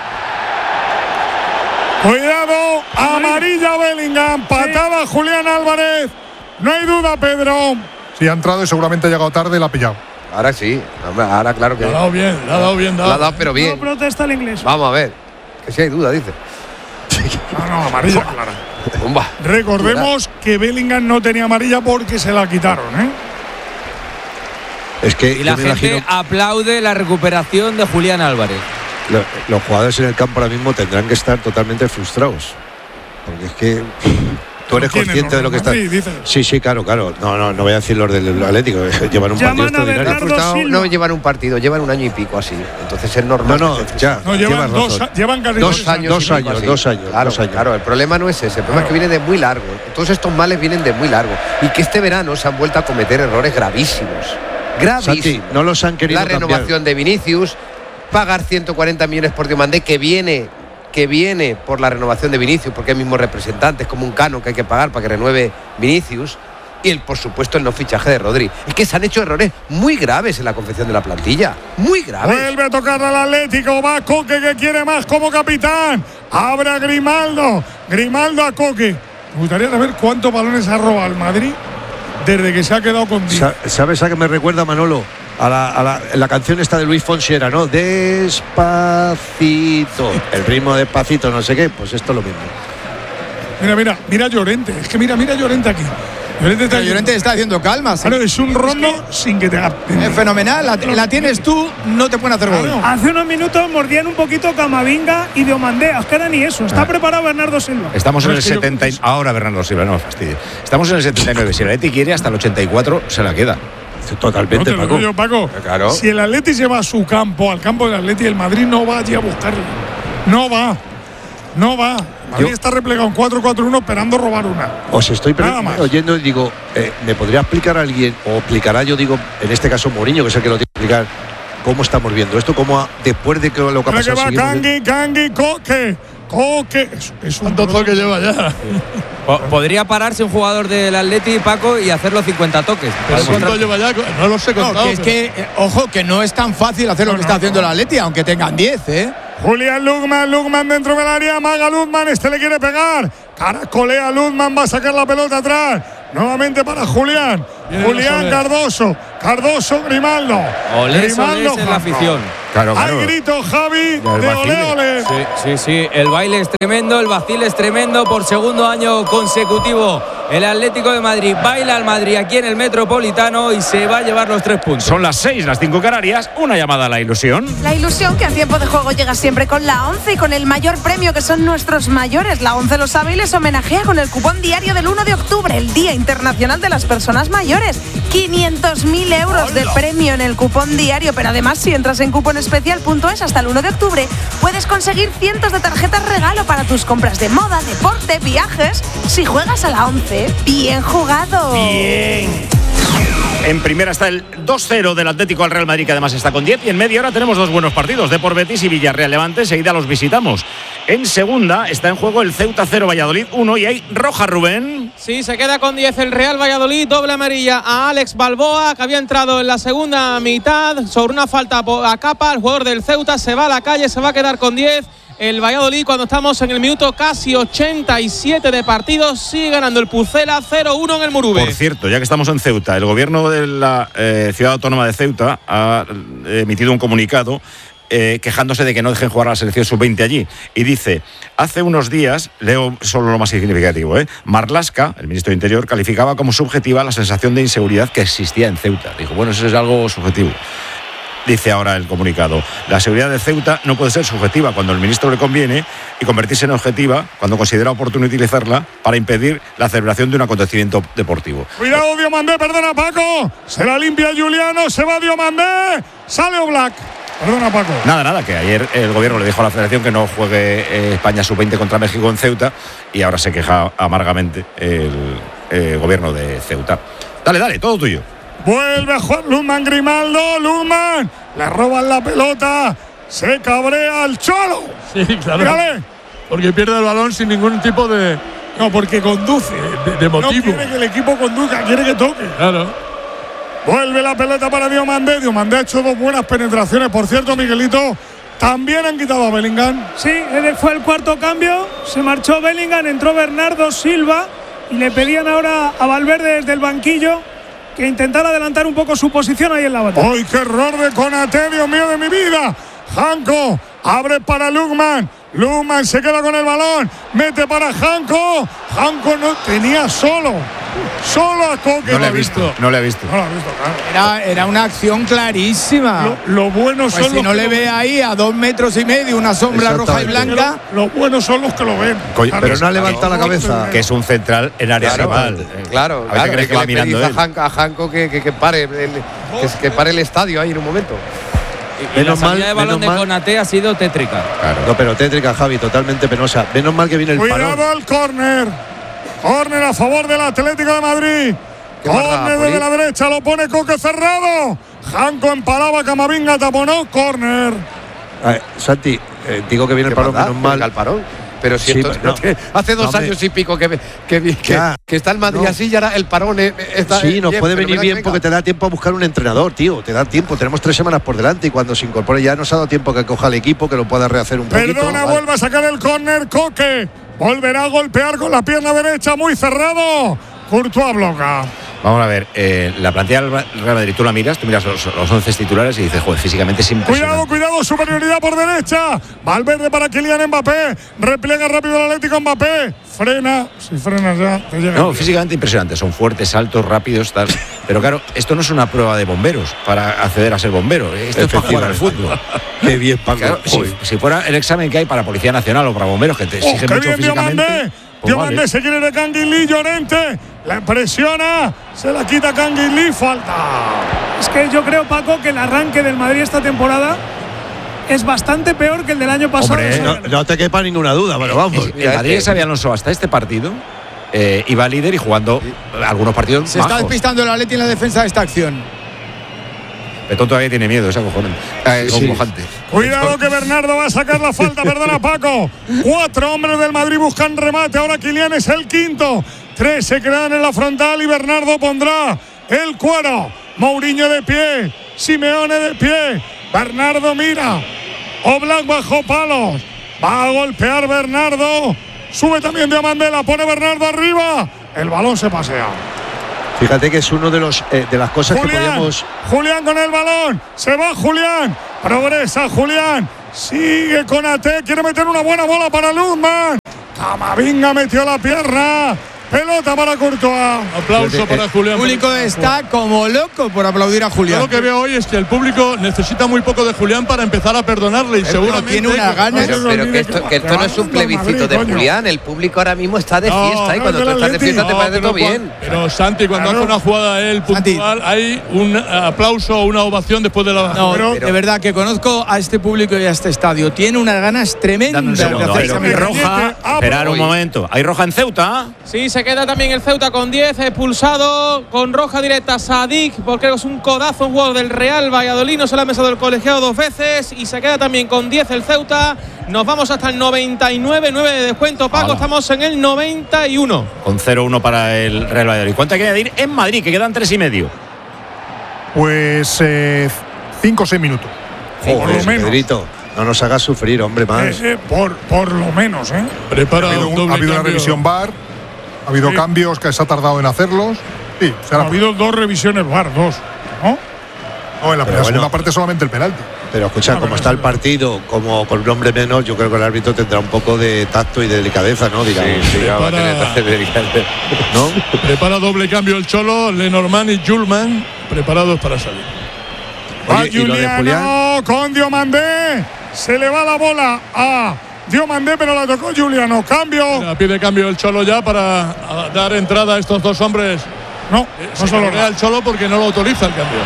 Cuidado, amarilla Bellingham, patada Julián Álvarez. No hay duda, Pedro. Sí, ha entrado y seguramente ha llegado tarde y la ha pillado. Ahora sí, hombre, ahora claro que. Le ha dado bien, le ha dado bien. La ha dado, pero bien. No protesta el inglés. Vamos a ver. Que si hay duda, dice. No, no, amarilla clara. Bomba. Recordemos que Bellingham no tenía amarilla porque se la quitaron, ¿eh? Es que Y la yo me gente imagino, aplaude la recuperación de Julián Álvarez. lo- los jugadores en el campo ahora mismo tendrán que estar totalmente frustrados. Porque es que tú eres ¿Quiénes, consciente de lo que los está. del Madrid, dices? Sí, sí, claro, claro. No, no, no voy a decir los del Atlético. Llevan un Llaman partido a extraordinario. Bernardo Frustrado, Silva. no llevan un partido, llevan un año y pico así. Entonces es No, normal. no, que te- ya. No, llevan llevas dos, razón. llevan casi Dos tres años, dos y pico años, así. dos años, Claro, dos años. claro, el problema no es ese, el problema es que viene de muy largo. Todos estos males vienen de muy largo. Y que este verano se han vuelto a cometer errores gravísimos. Gravísimos. Santi, no los han querido La renovación cambiar. de Vinicius, pagar ciento cuarenta millones por Diomandé, que viene, que viene por la renovación de Vinicius, porque es mismo representante, es como un cano que hay que pagar para que renueve Vinicius. Y el, por supuesto, el no fichaje de Rodri. Es que se han hecho errores muy graves en la confección de la plantilla. Muy graves. Vuelve a tocar al Atlético, va Coque que quiere más como capitán. Abre a Grimaldo, Grimaldo a Coque. Me gustaría saber cuántos balones ha robado el Madrid desde que se ha quedado con diez. Sa- ¿Sabes a qué me recuerda, Manolo? A la, a la, la canción esta de Luis Fonsi era, ¿no? Despacito. El ritmo despacito, no sé qué. Pues esto es lo mismo. Mira, mira, mira Llorente. Es que mira, mira Llorente aquí. Llorente está, Pero Llorente está haciendo calma. Claro, es un rondo sin que te haga. Es fenomenal. La, la tienes tú, no te pueden hacer gol. Claro. Hace unos minutos mordían un poquito Camavinga y Diomandé. Es que era ni eso. Está preparado Bernardo Silva. Estamos No, en el es que yo- setenta. y- Ahora Bernardo Silva, no me fastidies. Estamos en el setenta y nueve. Si el Atleti quiere, hasta el ochenta y cuatro se la queda. No Totalmente, te lo Paco. digo yo, Paco. Claro. Si el Atleti se va a su campo, al campo del Atleti, el Madrid no va allí a buscarlo. No va. no va. Madrid Yo, está replegado en cuatro cuatro uno esperando robar una. Os estoy oyendo y digo, eh, ¿me podría explicar alguien, o explicará yo, digo, en este caso Mourinho, que es el que lo tiene que explicar, cómo estamos viendo esto? ¿Cómo después de que lo que ha pasado? Que va Kangui, Kangui, Coque, Coque. Es, es un toque lleva ya. Podría pararse un jugador del Atleti, Paco, y hacer los cincuenta toques. ¿Pero cuánto lleva ya? No lo sé contado. No, que es que, eh, ojo, que no es tan fácil hacer no, lo que no, está haciendo el Atleti, aunque tengan diez, ¿eh? Julián Lugman, Lugman dentro del área, Maga Luzman, este le quiere pegar. Caracolea Luzman, va a sacar la pelota atrás. Nuevamente para Julián. Bien, Julián Cardoso, Cardoso, Grimaldo. Olés, Grimaldo, olés en la afición. Claro, claro. Hay grito, Javi, de ole, ole. Sí, sí, sí. El baile es tremendo, el vacil es tremendo. Por segundo año consecutivo, el Atlético de Madrid baila al Madrid aquí en el Metropolitano y se va a llevar los tres puntos. Son las seis, las cinco Canarias. Una llamada a la ilusión. La ilusión que a tiempo de juego llega siempre con la once y con el mayor premio, que son nuestros mayores. La once lo sabe y les homenajea con el cupón diario del uno de octubre, el Día Internacional de las Personas Mayores. quinientos mil euros de premio en el cupón diario, pero además si entras en cuponespecial punto es hasta el uno de octubre puedes conseguir cientos de tarjetas regalo para tus compras de moda, deporte, viajes. Si juegas a la once, bien jugado. Bien. En primera está el dos cero del Atlético al Real Madrid, que además está con diez. Y en media hora tenemos dos buenos partidos, Depor Betis y Villarreal Levante. Enseguida los visitamos. En segunda está en juego el Ceuta cero, Valladolid uno. Y hay roja, Rubén. Sí, se queda con diez el Real Valladolid. Doble amarilla a Alex Balboa, que había entrado en la segunda mitad sobre una falta a Capa. El jugador del Ceuta se va a la calle, se va a quedar con diez. El Valladolid, cuando estamos en el minuto casi ochenta y siete de partido, sigue ganando el Pucela cero uno en el Murube. Por cierto, ya que estamos en Ceuta, el gobierno de la eh, ciudad autónoma de Ceuta ha emitido un comunicado eh, quejándose de que no dejen jugar a la selección sub veinte allí. Y dice, hace unos días, leo solo lo más significativo, ¿eh? Marlaska, el ministro de Interior, calificaba como subjetiva la sensación de inseguridad que existía en Ceuta. Dijo, bueno, eso es algo subjetivo. Dice ahora el comunicado, la seguridad de Ceuta no puede ser subjetiva cuando al ministro le conviene y convertirse en objetiva cuando considera oportuno utilizarla para impedir la celebración de un acontecimiento deportivo. Cuidado, Diomandé, perdona Paco, se la limpia Juliano, se va Diomandé, sale Oblak. Perdona Paco. Nada, nada, que ayer el gobierno le dijo a la federación que no juegue eh, España sub veinte contra México en Ceuta y ahora se queja amargamente el eh, gobierno de Ceuta. Dale, dale, todo tuyo. Vuelve a jugar Luzman, Grimaldo, Luzman, le roban la pelota, se cabrea al Cholo. Sí, claro. Mírale. Porque pierde el balón sin ningún tipo de... No, porque conduce. De, de motivo. No quiere que el equipo conduzca, quiere que toque. Claro. Vuelve la pelota para Diomandé. Diomandé ha hecho dos buenas penetraciones. Por cierto, Miguelito, también han quitado a Bellingham. Sí, él fue el cuarto cambio. Se marchó Bellingham, entró Bernardo Silva y le pedían ahora a Valverde desde el banquillo que intentara adelantar un poco su posición ahí en la batalla. ¡Ay, qué error de Konaté, Dios mío de mi vida! Janko abre para Lugman. Lugman se queda con el balón. Mete para Janko. Janko no tenía solo. Solo a Coque. No le he visto. No le he visto. No lo he visto, claro. Era, era una acción clarísima. Lo, lo bueno pues son si los no que le ve ven. ahí a dos metros y medio una sombra roja y blanca. Lo, lo bueno son los que lo ven. Coño, pero no ha levantado la cabeza. Que es un central en área Claro, rival. claro, A veces claro, crees que va le mirando pedís él. a Janko, a Janko que, que, que pare el, que, que pare el estadio ahí en un momento. Y la salida de balón de Konaté ha sido tétrica. Claro. No, pero tétrica, Javi, totalmente penosa. Menos mal que viene el Cuidado parón. al córner. Córner a favor del Atlético de Madrid. Córner desde la derecha, lo pone Coque cerrado. Janko empalaba, Camavinga taponó, córner. Santi, eh, digo que viene el parón, menos mal. Al parón. Pero si Sí, esto, no. que hace dos No, años me- y pico que, que, que, Ya. que está el Madrid No. así y ahora el parón eh, está Sí, nos bien, puede pero venir venga, bien venga. porque te da tiempo a buscar un entrenador, tío. Te da tiempo. Tenemos tres semanas por delante y cuando se incorpore ya nos ha dado tiempo que coja el equipo, que lo pueda rehacer un poquito. Perdona, Vale. vuelve a sacar el córner, Coque. Volverá a golpear con la pierna derecha, muy cerrado. Courtois bloca. Vamos a ver, eh, la plantilla del Real Madrid, tú la miras, tú miras los, los once titulares y dices, joder, físicamente es impresionante. Cuidado, cuidado, superioridad por derecha. Valverde para Kylian Mbappé. Repliega rápido el Atlético Mbappé. Frena. Si frenas ya, te llega. No, físicamente impresionante. Son fuertes, altos, rápidos, tal. Pero claro, esto no es una prueba de bomberos para acceder a ser bombero. Esto es para jugar al fútbol. Qué bien, Paco. Claro, si, si fuera el examen que hay para Policía Nacional o para bomberos, que te Oh, exigen qué mucho bien físicamente. Diomandé. pues Diomandé vale. se quiere de Canguilí, Llorente. La presiona. Se la quita Canguilí. Falta. Es que yo creo, Paco, que el arranque del Madrid esta temporada es bastante peor que el del año pasado. Hombre, no, no te quepa ninguna duda, pero vamos. El Madrid de Xabi Alonso hasta este partido eh, iba líder y jugando algunos partidos Se bajos. está despistando el Atleti en la defensa de esta acción. Betón todavía tiene miedo, es acojonante. Eh, Sí. acongojante. Cuidado que Bernardo va a sacar la falta, perdona Paco. Cuatro hombres del Madrid buscan remate, ahora Kylian es el quinto. Tres se quedan en la frontal y Bernardo pondrá el cuero. Mourinho de pie, Simeone de pie. Bernardo mira, Oblak bajo palos. Va a golpear Bernardo. Sube también Diamandé, la pone Bernardo arriba. El balón se pasea. Fíjate que es uno de los eh, de las cosas Julián, que podíamos. Julián con el balón. Se va Julián. Progresa Julián. Sigue con A T. Quiere meter una buena bola para Luzman. Camavinga metió la pierna. Pelota para Courtois. Aplauso para Julián. El público está como loco por aplaudir a Julián. Yo lo que veo hoy es que el público necesita muy poco de Julián para empezar a perdonarle y Pero seguramente tiene una gana. Pero, pero que, esto, que esto no es un plebiscito de Julián. El público ahora mismo está de fiesta y cuando tú estás de fiesta te parece todo bien. Pero Santi, cuando hace una jugada él puntual, hay un aplauso o una ovación después de la. No, pero, de verdad que conozco a este público y a este estadio. Tiene unas ganas tremendas de Segundo, hay, hacerse hay roja. Esperar un momento. ¿Hay roja en Ceuta? Sí, se queda también el Ceuta con diez, expulsado con roja directa Sadik, porque es un codazo, un jugador del Real Valladolid, no se le ha mesado el colegiado dos veces y se queda también con diez el Ceuta. Nos vamos hasta el noventa y nueve, nueve de descuento, Paco, Hola. Estamos en el noventa y uno. Con cero uno para el Real Valladolid. ¿Cuánto hay que añadir en Madrid? Que quedan tres y medio. Pues eh, cinco o seis minutos. Joder, por lo menos. Pedrito, no nos hagas sufrir, hombre, más. Eh, eh, por, por lo menos, ¿eh? prepara Ha habido, un un- doble ha habido una cambio. revisión V A R, ha habido Sí. cambios que se ha tardado en hacerlos. Sí, Ha será habido dos revisiones V A R, dos. ¿No? no, en la Pero primera, segunda bueno. parte solamente el penalti. Pero escucha, como está el partido, como con un hombre menos, yo creo que el árbitro tendrá un poco de tacto y de delicadeza, ¿no? Digamos. Prepara, ¿No? prepara doble cambio el Cholo, Lenormand y Julman preparados para salir. Va Oye, ¿y lo de Juliano Julián? con Diomandé. Se le va la bola a Diomandé, pero la tocó Juliano. Cambio. Ya pide cambio el Cholo ya para a, dar entrada a estos dos hombres. No, Eh, no se se lo cabrea da. el Cholo porque no lo autoriza el cambio.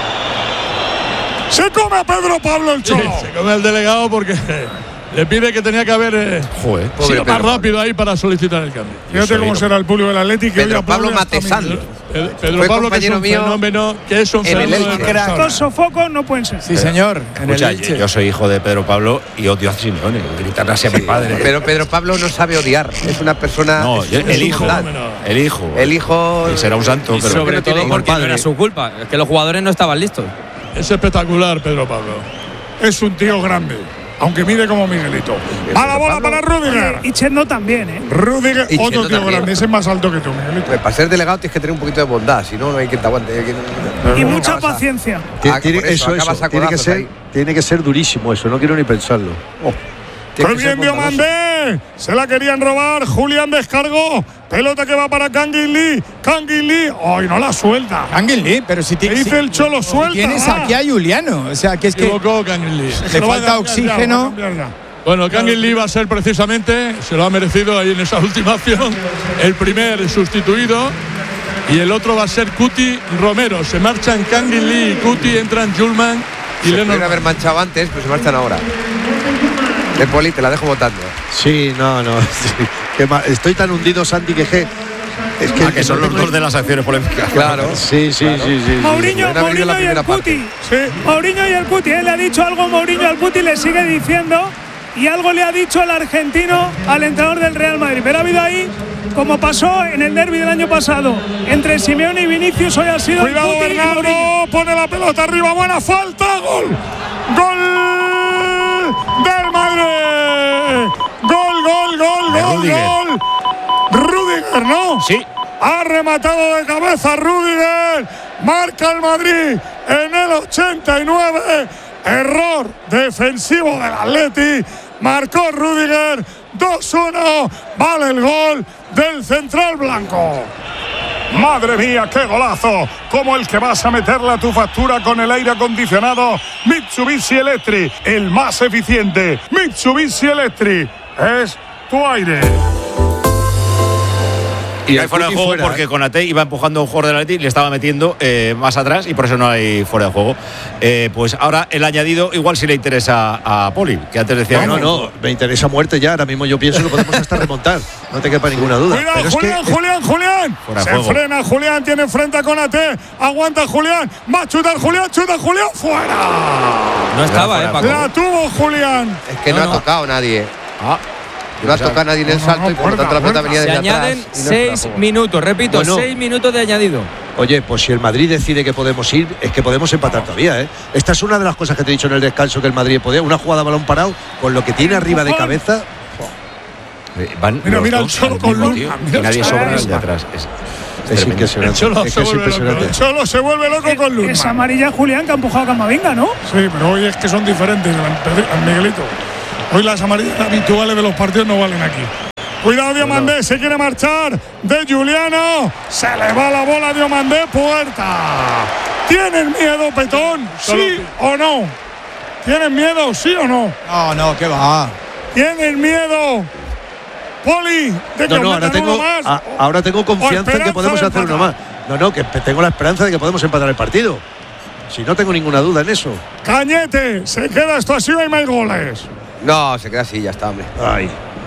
Se come a Pedro Pablo el Sí, Cholo. se come el delegado porque le pide que tenía que haber eh, Joder. sido más rápido ahí para solicitar el cambio. Fíjate cómo será el público del Atlético. Pedro Pablo Matesán. Pedro, Pedro Fue Pablo, que es compañero un mío fenómeno, que es un en el fenómeno. Elche. de persona. Estos sofocos no pueden ser. Sí, señor. En el Escucha, Elche. yo soy hijo de Pedro Pablo y odio a Simeone. Gritar así a mi padre. Pero Pedro Pablo no sabe odiar. Es una persona. No, yo- es el su hijo. bondad. El hijo. El hijo. Y será un santo, Y pero sobre no tiene todo igual porque no padre. era su culpa, es que los jugadores no estaban listos. Es espectacular, Pedro Pablo. Es un tío grande, aunque mide como Miguelito. Va la bola para Rudiger. Y Chendo también, ¿eh? Rudiger, Y otro Chendo tío también. grande. Ese es más alto que tú, Miguelito. Pues para ser delegado tienes que tener un poquito de bondad, si no, no hay quien te aguante. hay quien- Y mucha Acabas a- paciencia. Tiene- Ah, tiene- por eso, eso, acabas eso. a Tiene que, codazos ser, ahí. tiene que ser durísimo eso, no quiero ni pensarlo. Oh. ¡Qué Tiene que ser bien bondadoso. Diomandé! Se la querían robar. Julián descargó. Pelota que va para Kangin Lee. Kangin Lee. ¡Ay, no la suelta! Ángel Lee, pero si ¿Qué tienes. dice el Cholo? Suelta. Tienes aquí a Juliano. O sea, que es Se que equivocó Kangin Lee. le Se lo va a falta cambiar ya, oxígeno. lo va a cambiar ya. Bueno, Kangin Lee va a ser precisamente, se lo ha merecido ahí en esa última acción, el primer sustituido. Y el otro va a ser Cuti Romero. Se marchan Kangin Lee y Cuti, entran Julman y Se Lenormand. podrían haber manchado antes, pero se marchan ahora. De Poli, te la dejo votando. Sí, no, no. sí. Qué mal. Estoy tan hundido, Santi, que es que. Es que, Ah, que son los dos de las acciones polémicas. Claro. Sí, sí, sí, sí, sí. Mourinho, Podrían haber ido Mourinho en la y el primera parte. Cuti. Sí. Mourinho y el Cuti. Él le ha dicho algo Mourinho al Cuti, le sigue diciendo. Y algo le ha dicho el argentino al entrenador del Real Madrid. Pero ha habido ahí, como pasó en el derbi del año pasado, entre Simeone y Vinicius, hoy ha sido Cuidado, el Cuti y Bernardo. Mourinho. Pone la pelota arriba. Buena falta. Gol. Gol del Madrid. Gol, gol, gol, De gol, Rudiger. gol. Rudiger, ¿no? Sí. Ha rematado de cabeza Rudiger. Marca el Madrid en el ochenta y nueve. Error defensivo del Atleti. Marcó Rudiger. dos uno. Vale el gol del central blanco. Madre mía, qué golazo. Como el que vas a meterle a tu factura con el aire acondicionado Mitsubishi Electric. El más eficiente. Mitsubishi Electric. Es tu aire. Y, y hay fuera de juego fuera, porque ¿eh? Konaté iba empujando a un jugador del Atleti y le estaba metiendo eh, más atrás y por eso no hay fuera de juego. Eh, pues ahora el añadido igual sí le interesa a, a Poli, que antes decía no, que no, no, me interesa muerte ya. Ahora mismo yo pienso que podemos hasta remontar. No te quepa ninguna duda. Cuidado, Pero Julián, es que, Julián, Julián. Se juego. frena Julián, tiene frente a Konaté. Aguanta Julián. Va a chutar Julián, chuta Julián, fuera. No estaba, eh, Paco. La tuvo Julián. Es que no, no ha tocado nadie. Ah. No ha tocado nadie en el salto y por lo tanto la pelota venía Se desde atrás. añaden seis minutos, repito, bueno, seis minutos de añadido. Oye, pues si el Madrid decide que podemos ir, es que podemos empatar todavía, ¿eh? Esta es una de las cosas que te he dicho en el descanso que el Madrid podía. Una jugada a balón parado, con lo que tiene arriba de cabeza. Van mira, mira el Cholo con Luz. Y nadie sobra el de atrás. Es, es, es impresionante. Cholo, es se que es impresionante. El Cholo se vuelve loco con Luz. Es amarilla Julián que ha empujado a Camavinga, ¿no? Sí, pero hoy es que son diferentes, Miguelito. Hoy las amarillas habituales de los partidos no valen aquí. Cuidado, Diomandé, se quiere marchar de Giuliano. Se le va la bola a Diomandé, puerta. ¿Tienen miedo, Petón? ¿Sí o no? ¿Tienen miedo, sí o no? No, no, ¿qué va? ¿Tienen miedo, Poli, de que no, no, ahora tengo, uno más? A, ahora tengo confianza en que podemos hacer uno más. No, no, que tengo la esperanza de que podemos empatar el partido. Si no tengo ninguna duda en eso. Cañete, se queda esto así, hay más goles. No, se queda así, ya está, hombre. Ay.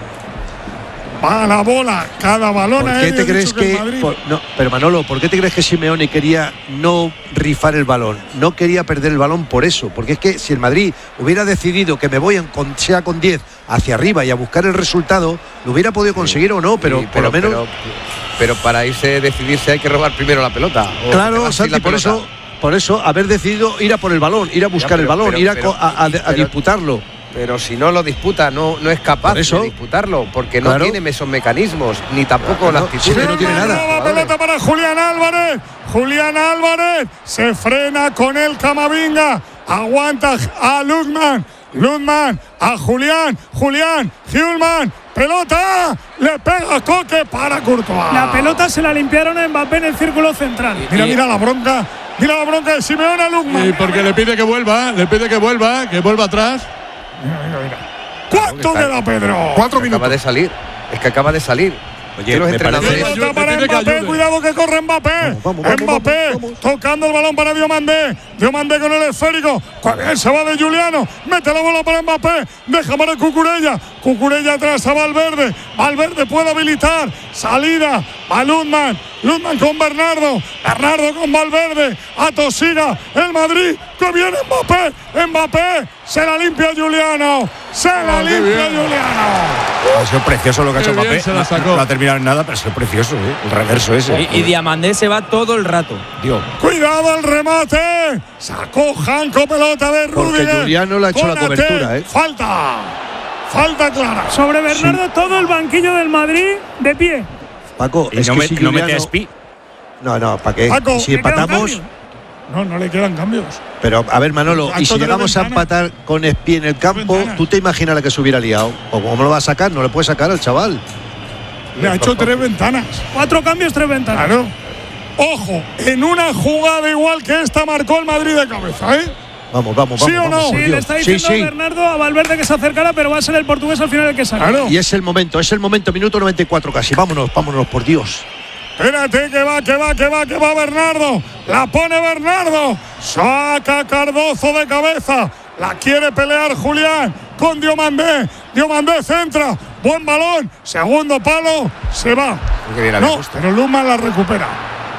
Va la bola, cada balón. ¿Por qué te crees que, que por, no, pero Manolo, ¿por qué te crees que Simeone quería no rifar el balón? No quería perder el balón por eso, porque es que si el Madrid hubiera decidido que me voy en con, sea con diez hacia arriba y a buscar el resultado, lo hubiera podido conseguir sí, o no, pero, sí, pero por lo menos. Pero, pero para irse a decidirse hay que robar primero la pelota. Claro, Santi, por eso, por eso haber decidido ir a por el balón, ir a buscar ya, pero, el balón, pero, ir a, pero, a, a, a, a disputarlo. Pero si no lo disputa, no, no es capaz de disputarlo, porque no claro. tiene esos mecanismos, ni tampoco claro, la actitud. Sí, no tiene nada. Nueva pelota para Julián Álvarez. Julián Álvarez se frena con el Camavinga. Aguanta a Luzman. Luzman a Julián. Julián. Hjulman. Pelota. Le pega Coque para Courtois. La pelota se la limpiaron a Mbappé en el círculo central. Mira, mira la bronca. Mira la bronca de Simeone a Luzman. Y porque le pide que vuelva, le pide que vuelva, que vuelva atrás. Mira, mira, mira. ¿Cuánto le da Pedro? Cuatro minutos. Acaba de salir. Es que acaba de salir. Oye, los entrenadores. Pelota para Mbappé, cuidado que corre Mbappé. Vamos, vamos, vamos, Mbappé vamos, vamos. Tocando el balón para Diomandé. Diomandé con el esférico. Él se va de Giuliano. Mete la bola para Mbappé. Deja para Cucurella. Cucurella atrás a Valverde. Valverde puede habilitar. Salida a Luzman. Luzman con Bernardo. Bernardo con Valverde. A Tosira. El Madrid. Que viene Mbappé. Mbappé. Se la limpia Giuliano. Se la oh, limpia Giuliano. Ha sido precioso lo que ha hecho Mbappé. No, no ha terminado en nada, pero ha sido precioso, ¿eh? El reverso ese. Y, y Diamandé se va todo el rato. Dios. Cuidado el remate. Sacó Janko, pelota de Rudiger. Porque Giuliano le ha hecho Cónate. la cobertura, ¿eh? Falta. Falta clara. Sobre Bernardo, sí. todo el banquillo del Madrid de pie. Paco, y es no, que me, si no Giuliano... mete a Espi. No, no, ¿para qué? Paco, si empatamos. No, no le quedan cambios. Pero, a ver, Manolo, y si llegamos a empatar con Espi en el campo, ¿tú te imaginas la que se hubiera liado? ¿O cómo lo va a sacar? No le puede sacar al chaval. Le ha hecho tres ventanas. Cuatro cambios, tres ventanas. Claro. Ojo, en una jugada igual que esta marcó el Madrid de cabeza, ¿eh? Vamos, vamos, vamos. ¿Sí o no? Vamos, sí, le está diciendo sí, sí. Bernardo a Valverde que se acercara, pero va a ser el portugués al final el que salga. Claro. Y es el momento, es el momento, minuto noventa y cuatro casi. Vámonos, vámonos, por Dios. Espérate, que va, que va, que va, que va Bernardo. La pone Bernardo. Saca Cardozo de cabeza. La quiere pelear Julián con Diomandé. Diomandé centra. Buen balón. Segundo palo. Se va. No, pero Luzman la recupera.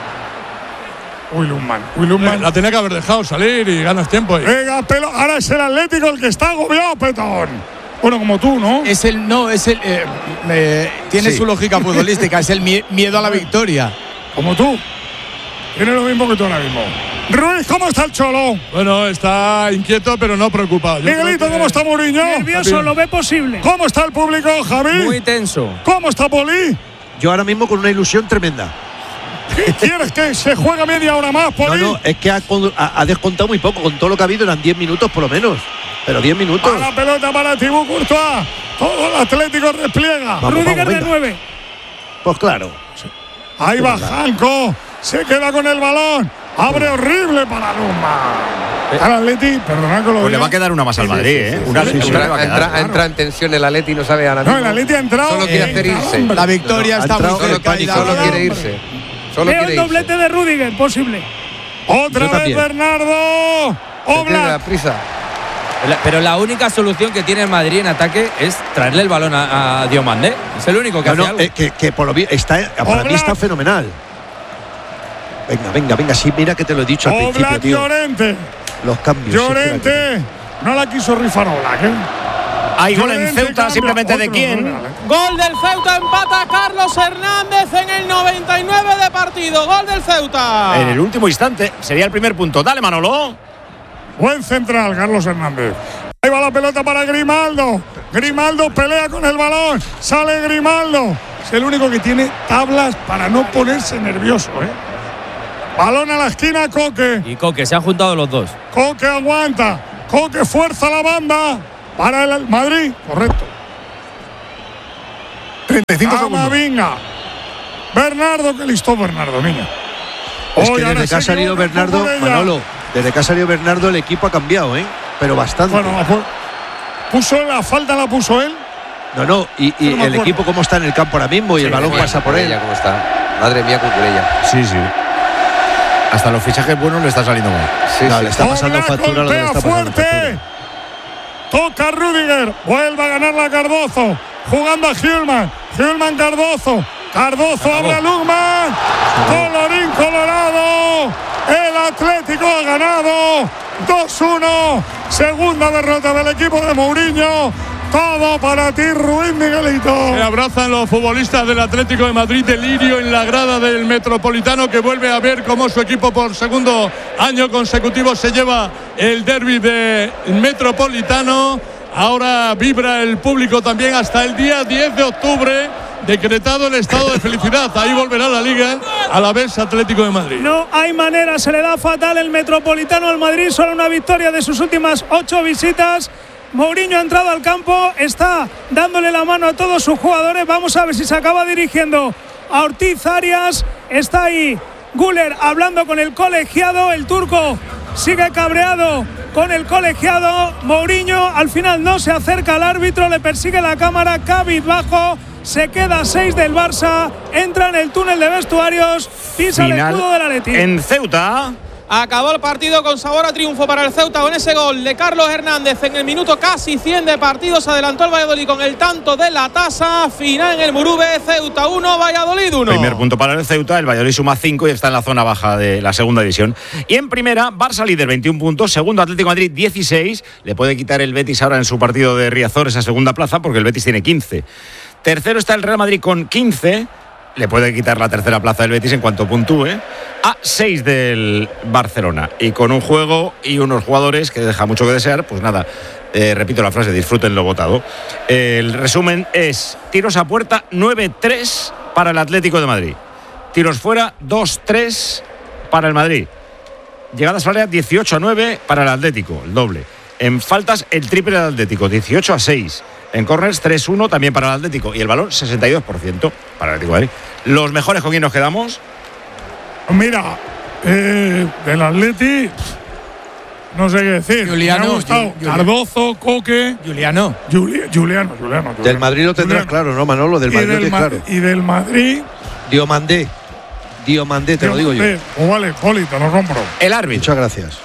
Uy, Luzman. Uy, Luzman. La tenía que haber dejado salir y ganas tiempo ahí. Venga, pelo. Ahora es el Atlético el que está agobiado, Petón. Bueno, como tú, ¿no? Es el, no, es el, eh, eh, tiene sí. su lógica futbolística, es el mie miedo a la victoria. Como tú. Tiene lo mismo que tú ahora mismo. Ruiz, ¿cómo está el Cholo? Bueno, está inquieto, pero no preocupado. Yo Miguelito, que... ¿cómo está Mourinho? Nervioso, lo ve posible. ¿Cómo está el público, Javi? Muy tenso. ¿Cómo está Poli? Yo ahora mismo con una ilusión tremenda. ¿Qué quieres que se juegue media hora más, Poli? No, no, es que ha, ha, ha descontado muy poco. Con todo lo que ha habido eran diez minutos por lo menos. Pero diez minutos. A la pelota para Thibaut Courtois. Todo el Atlético repliega. Rudiger de nueve. Pues claro. Ahí va Janko. Se queda con el balón. Abre horrible para Luma. Al Atleti, perdona que lo Pues le diga. va a quedar una más al Madrid, ¿eh? Una, Sí, sí, una sí. le va a quedar. Entra, entra en tensión el Atleti y no sabe ahora No, mismo. el Atleti ha entrado. Solo quiere hacer irse. La victoria No, no, está ha muy entrado en cerca. pánico, y Solo la- quiere irse. Solo Veo quiere el doblete irse. de Rudiger, posible. Otra Yo vez también. Bernardo. Se tiene la Oblak. prisa. La- Pero la única solución que tiene el Madrid en ataque es traerle el balón a, a Diomandé. Es el único que No, hace no, algo. eh, que, que por lo bien está, para mí está fenomenal. Venga, venga, venga, sí, mira que te lo he dicho al principio, Oblak, tío. Llorente. Los cambios. Llorente. No la quiso rifar Oblak, ¿eh? Hay gol en Llorente Ceuta, cambia. simplemente de Otro, quién. ¿eh? Gol del Ceuta, empata Carlos Hernández en el noventa y nueve de partido. Gol del Ceuta. En el último instante sería el primer punto. Dale, Manolo. Buen central, Carlos Hernández. Ahí va la pelota para Grimaldo. Grimaldo pelea con el balón. Sale Grimaldo. Es el único que tiene tablas para no ponerse nervioso, ¿eh? Balón a la esquina, Coque. Y Coque, se han juntado los dos. Coque aguanta. Coque fuerza la banda. Para el Madrid. Correcto. treinta y cinco segundos. Amavinga. Bernardo, qué listo Bernardo, niño. Es Oye, que ahora desde que ha sí salido que Bernardo, Cucurella. Manolo, desde que ha salido Bernardo el equipo ha cambiado, ¿eh? Pero bastante. Bueno, pu- puso la falta, la puso él. No, no, y, y No me el acuerdo. equipo cómo está en el campo ahora mismo y el balón pasa por él. Cucurella, ¿cómo está? Madre mía, Cucurella. Sí, sí. Hasta los fichajes buenos le está saliendo mal. Sí, No, sí. le está pasando Oblak factura lo que le golpea está pasando fuerte. factura. Toca Rudiger. Vuelve a ganar la Cardozo. Jugando a Hjulman. Hjulman Cardozo. Cardozo abre a Lugman. Colorín colorado. El Atlético ha ganado. dos uno. Segunda derrota del equipo de Mourinho. Todo para ti, Ruiz Miguelito. Se abrazan los futbolistas del Atlético de Madrid, delirio en la grada del Metropolitano, que vuelve a ver cómo su equipo por segundo año consecutivo se lleva el derbi del Metropolitano. Ahora vibra el público también hasta el día diez de octubre, decretado el estado de felicidad. Ahí volverá la Liga a la vez Atlético de Madrid. No hay manera, se le da fatal el Metropolitano al Madrid, solo una victoria de sus últimas ocho visitas. Mourinho ha entrado al campo, está dándole la mano a todos sus jugadores. Vamos a ver si se acaba dirigiendo a Ortiz Arias. Está ahí Güler hablando con el colegiado. El turco sigue cabreado con el colegiado. Mourinho al final no se acerca al árbitro, le persigue la cámara, cabizbajo. Se queda a seis del Barça, entra en el túnel de vestuarios, pisa el Final escudo del Atleti. en Ceuta. Acabó el partido con sabor a triunfo para el Ceuta con ese gol de Carlos Hernández en el minuto casi cien de partido. Se adelantó el Valladolid con el tanto de la tasa. Final en el Murube, Ceuta uno, Valladolid uno. Primer punto para el Ceuta, el Valladolid suma cinco y está en la zona baja de la segunda división. Y en primera, Barça líder, veintiún puntos, segundo Atlético de Madrid, dieciséis. Le puede quitar el Betis ahora en su partido de Riazor esa segunda plaza porque el Betis tiene quince. Tercero está el Real Madrid con quince. Le puede quitar la tercera plaza del Betis en cuanto puntúe. A seis del Barcelona. Y con un juego y unos jugadores que deja mucho que desear, pues nada, eh, repito la frase, disfruten lo votado. El resumen es tiros a puerta nueve tres para el Atlético de Madrid. Tiros fuera dos tres para el Madrid. Llegadas al área dieciocho a nueve para el Atlético, el doble. En faltas el triple del Atlético, dieciocho a seis. En corners tres uno también para el Atlético. Y el balón sesenta y dos por ciento para el Atlético de Madrid. ¿Los mejores con quién nos quedamos? Mira, eh, del Atleti, no sé qué decir. Juliano, Me ha gustado Ju- Cardozo, Coque. Juliano. Juli- Juliano, Juliano, Juliano. Del Madrid lo tendrás Juliano. claro, ¿no, Manolo? Del Y Madrid lo del, tienes Ma- claro. y del Madrid. Diomandé. Diomandé, te lo digo yo. Eh, pues vale, Poli, te lo compro. El árbitro. Muchas gracias.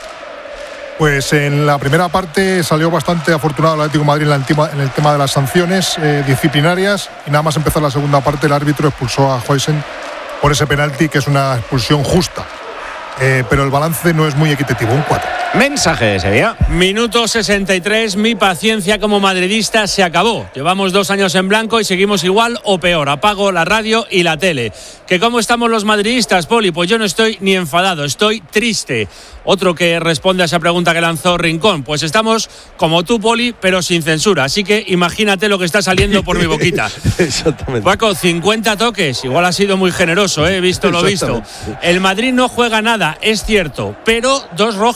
Pues en la primera parte salió bastante afortunado el Atlético de Madrid en, la antima- en el tema de las sanciones eh, disciplinarias y nada más empezar la segunda parte el árbitro expulsó a Huijsen por ese penalti que es una expulsión justa. Eh, pero el balance no es muy equitativo, un cuatro. Mensaje de Sevilla. Minuto sesenta y tres, mi paciencia como madridista se acabó. Llevamos dos años en blanco y seguimos igual o peor. Apago la radio y la tele. ¿Que cómo estamos los madridistas, Poli? Pues yo no estoy ni enfadado, estoy triste. Otro que responde a esa pregunta que lanzó Rincón. Pues estamos como tú, Poli, pero sin censura. Así que imagínate lo que está saliendo por mi boquita. Exactamente. Paco, cincuenta toques. Igual ha sido muy generoso, ¿eh? Visto lo visto. El Madrid no juega nada, es cierto, pero dos rojas perdonadas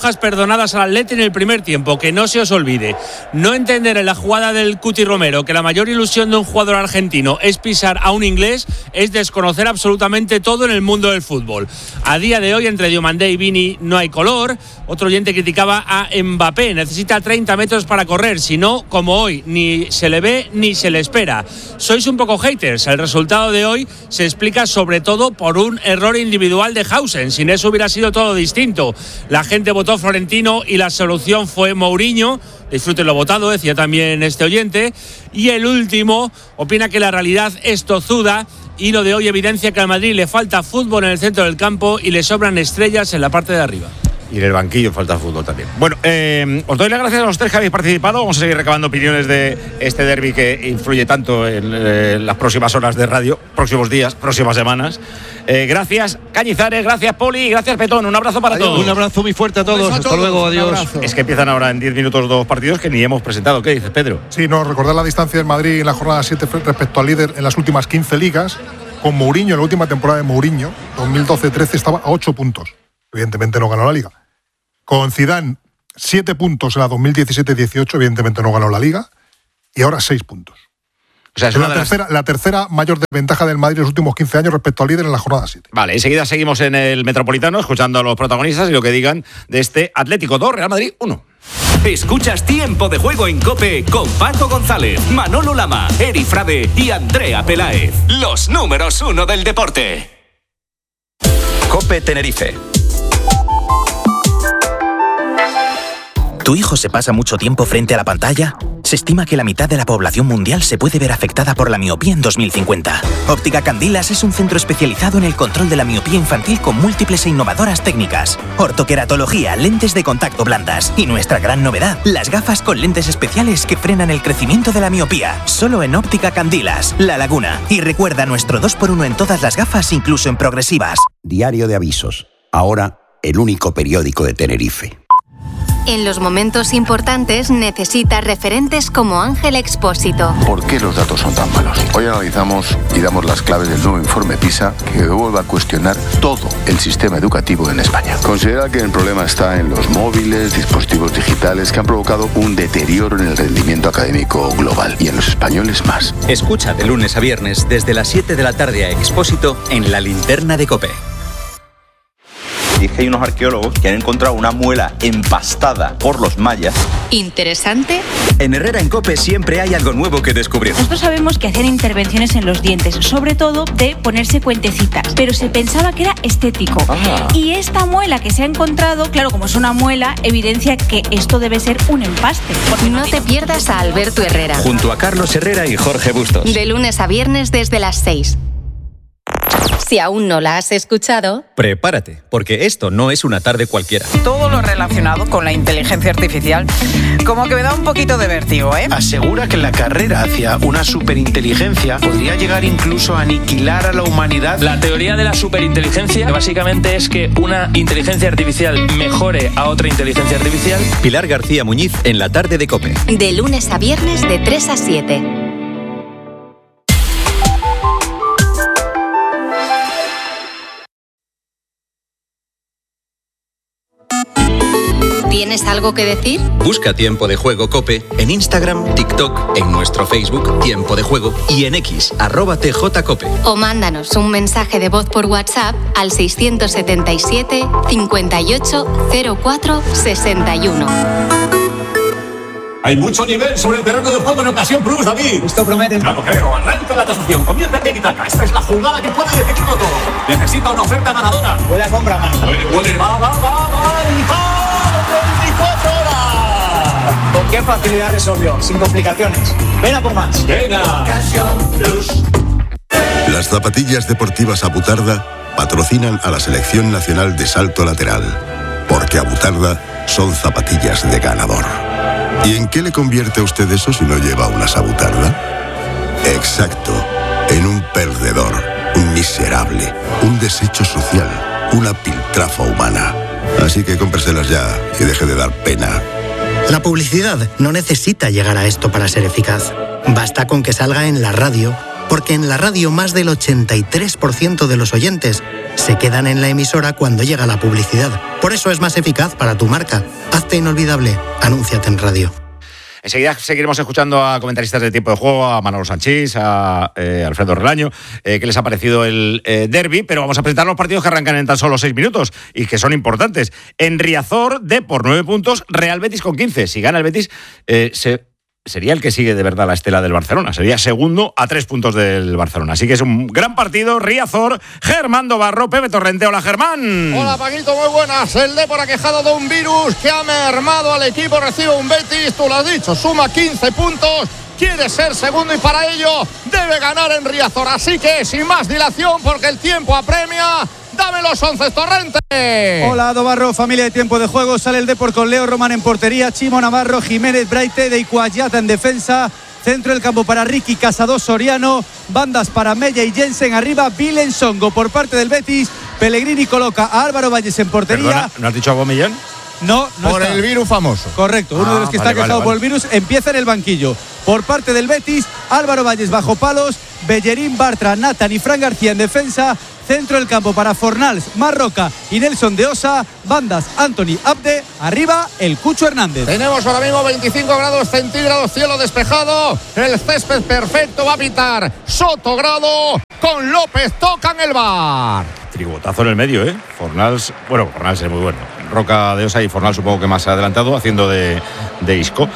perdonadas al Atleti en el primer tiempo, que no se os olvide. No entender en la jugada del Cuti Romero que la mayor ilusión de un jugador argentino es pisar a un inglés es desconocer absolutamente todo en el mundo del fútbol. A día de hoy, entre Diomandé y Vini no hay color. Otro oyente criticaba a Mbappé, necesita treinta metros para correr, si no, como hoy, ni se le ve ni se le espera. Sois un poco haters. El resultado de hoy se explica sobre todo por un error individual de Hausen. Sin eso hubiera sido todo distinto. La gente votó Florentino y la solución fue Mourinho. Disfruten lo votado, decía también este oyente. Y el último opina que la realidad es tozuda y lo de hoy evidencia que al Madrid le falta fútbol en el centro del campo y le sobran estrellas en la parte de arriba. Y en el banquillo falta fútbol también. Bueno, eh, os doy las gracias a los tres que habéis participado. Vamos a seguir recabando opiniones de este derbi que influye tanto en eh, las próximas horas de radio, próximos días, próximas semanas. Eh, gracias, Cañizares, gracias, Poli, gracias, Petón. Un abrazo para adiós, todos. Un abrazo muy fuerte a todos. Hasta todos. Luego, adiós. Es que empiezan ahora en diez minutos dos partidos que ni hemos presentado. ¿Qué dices, Pedro? Sí, no, recordar la distancia del Madrid en la jornada siete respecto al líder en las últimas quince ligas. Con Mourinho, en la última temporada de Mourinho, dos mil doce trece, estaba a ocho puntos. Evidentemente no ganó la Liga. Con Zidane, siete puntos en la dos mil diecisiete dieciocho, evidentemente no ganó la Liga. Y ahora seis puntos. O sea, es la, tercera, las... la tercera mayor desventaja del Madrid en los últimos quince años respecto al líder en la jornada siete. Vale, enseguida seguimos en el Metropolitano escuchando a los protagonistas y lo que digan de este Atlético dos, Real Madrid uno. Escuchas Tiempo de Juego en COPE con Paco González, Manolo Lama, Eri Frade y Andrea Peláez. Los números uno del deporte. COPE Tenerife. ¿Tu hijo se pasa mucho tiempo frente a la pantalla? Se estima que la mitad de la población mundial se puede ver afectada por la miopía en dos mil cincuenta. Óptica Candilas es un centro especializado en el control de la miopía infantil con múltiples e innovadoras técnicas. Ortoqueratología, lentes de contacto blandas y nuestra gran novedad, las gafas con lentes especiales que frenan el crecimiento de la miopía. Solo en Óptica Candilas, La Laguna. Y recuerda nuestro dos por uno en todas las gafas, incluso en progresivas. Diario de Avisos. Ahora, el único periódico de Tenerife. En los momentos importantes necesitas referentes como Ángel Expósito. ¿Por qué los datos son tan malos? Hoy analizamos y damos las claves del nuevo informe PISA que vuelve a cuestionar todo el sistema educativo en España. Considera que el problema está en los móviles, dispositivos digitales que han provocado un deterioro en el rendimiento académico global y en los españoles más. Escucha de lunes a viernes desde las siete de la tarde a Expósito en La Linterna de COPE. Y es que hay unos arqueólogos que han encontrado una muela empastada por los mayas. ¿Interesante? En Herrera en COPE siempre hay algo nuevo que descubrir. Nosotros sabemos que hacían intervenciones en los dientes, sobre todo de ponerse cuentecitas, pero se pensaba que era estético. Ah. Y esta muela que se ha encontrado, claro, como es una muela, evidencia que esto debe ser un empaste. No te pierdas a Alberto Herrera. Junto a Carlos Herrera y Jorge Bustos. De lunes a viernes desde las seis. Si aún no la has escuchado, prepárate, porque esto no es una tarde cualquiera. Todo lo relacionado con la inteligencia artificial, como que me da un poquito de vértigo, ¿eh? Asegura que la carrera hacia una superinteligencia podría llegar incluso a aniquilar a la humanidad. La teoría de la superinteligencia básicamente es que una inteligencia artificial mejore a otra inteligencia artificial. Pilar García Muñiz en la tarde de COPE. De lunes a viernes de tres a siete. ¿Tienes algo que decir? Busca Tiempo de Juego COPE en Instagram, TikTok, en nuestro Facebook Tiempo de Juego y en X, arroba tjcope. O mándanos un mensaje de voz por WhatsApp al seiscientos setenta y siete, cincuenta y ocho, cero cuatro, sesenta y uno. Hay mucho nivel sobre el terreno de juego en Ocasión Plus, David. Esto promete. Claro, creo. Arranca la tasación. Comienza en Itaca. Esta es la jugada que puede decidirlo todo. Necesita una oferta ganadora. Huele a compra, man. Huele, huele. Va, va, va, va. veinticuatro horas. ¿Con qué facilidad resolvió? Sin complicaciones. Ven a por más. Venga. Ocasión Plus. Las zapatillas deportivas Abutarda patrocinan a la Selección Nacional de Salto Lateral. Porque Abutarda son zapatillas de ganador. ¿Y en qué le convierte a usted eso si no lleva una Abutarda? Exacto, en un perdedor, un miserable, un desecho social, una piltrafa humana. Así que cómpreselas ya y deje de dar pena. La publicidad no necesita llegar a esto para ser eficaz. Basta con que salga en la radio, porque en la radio más del ochenta y tres por ciento de los oyentes se quedan en la emisora cuando llega la publicidad. Por eso es más eficaz para tu marca. Hazte inolvidable. Anúnciate en radio. Enseguida seguiremos escuchando a comentaristas de Tiempo de Juego, a Manolo Sanchís, a eh, Alfredo Relaño, eh, qué les ha parecido el eh, derbi, pero vamos a presentar los partidos que arrancan en tan solo seis minutos y que son importantes. En Riazor, Depor, nueve puntos, Real Betis con quince. Si gana el Betis, eh, se... sería el que sigue de verdad la estela del Barcelona. Sería segundo a tres puntos del Barcelona. Así que es un gran partido. Riazor, Germán Dobarro, Pepe Torrente. Hola, Germán. Hola, Paquito, muy buenas. El Depor ha quejado de un virus que ha mermado al equipo. Recibe un Betis, tú lo has dicho, suma quince puntos. Quiere ser segundo y para ello debe ganar en Riazor. Así que sin más dilación, porque el tiempo apremia, dame los once, Torrente. Hola, Dobarro, familia de Tiempo de Juego. Sale el Depor con Leo Román en portería, Chimo Navarro, Jiménez, Braite, de Icuayata en defensa. Centro del campo para Ricky, Casado, Soriano. Bandas para Mella y Jensen. Arriba, Vilen Songo. Por parte del Betis, Pellegrini coloca a Álvaro Valles en portería. Perdona, ¿no has dicho a Aubameyang? No, no por está. el virus famoso. Correcto, uno ah, de los que vale, está quejado vale, por vale. el virus empieza en el banquillo. Por parte del Betis, Álvaro Valles bajo palos, Bellerín, Bartra, Nathan y Fran García en defensa. Centro del campo para Fornals, Marroca y Nelson de Osa. Bandas, Anthony Abde. Arriba, el Cucho Hernández. Tenemos ahora mismo veinticinco grados centígrados, cielo despejado. El césped perfecto, va a pitar Sotogrado con López, tocan el bar. Tribotazo en el medio, ¿eh? Fornals, bueno, Fornals es muy bueno. Roca de Osa y Fornals supongo que más adelantado, haciendo de, de Isco.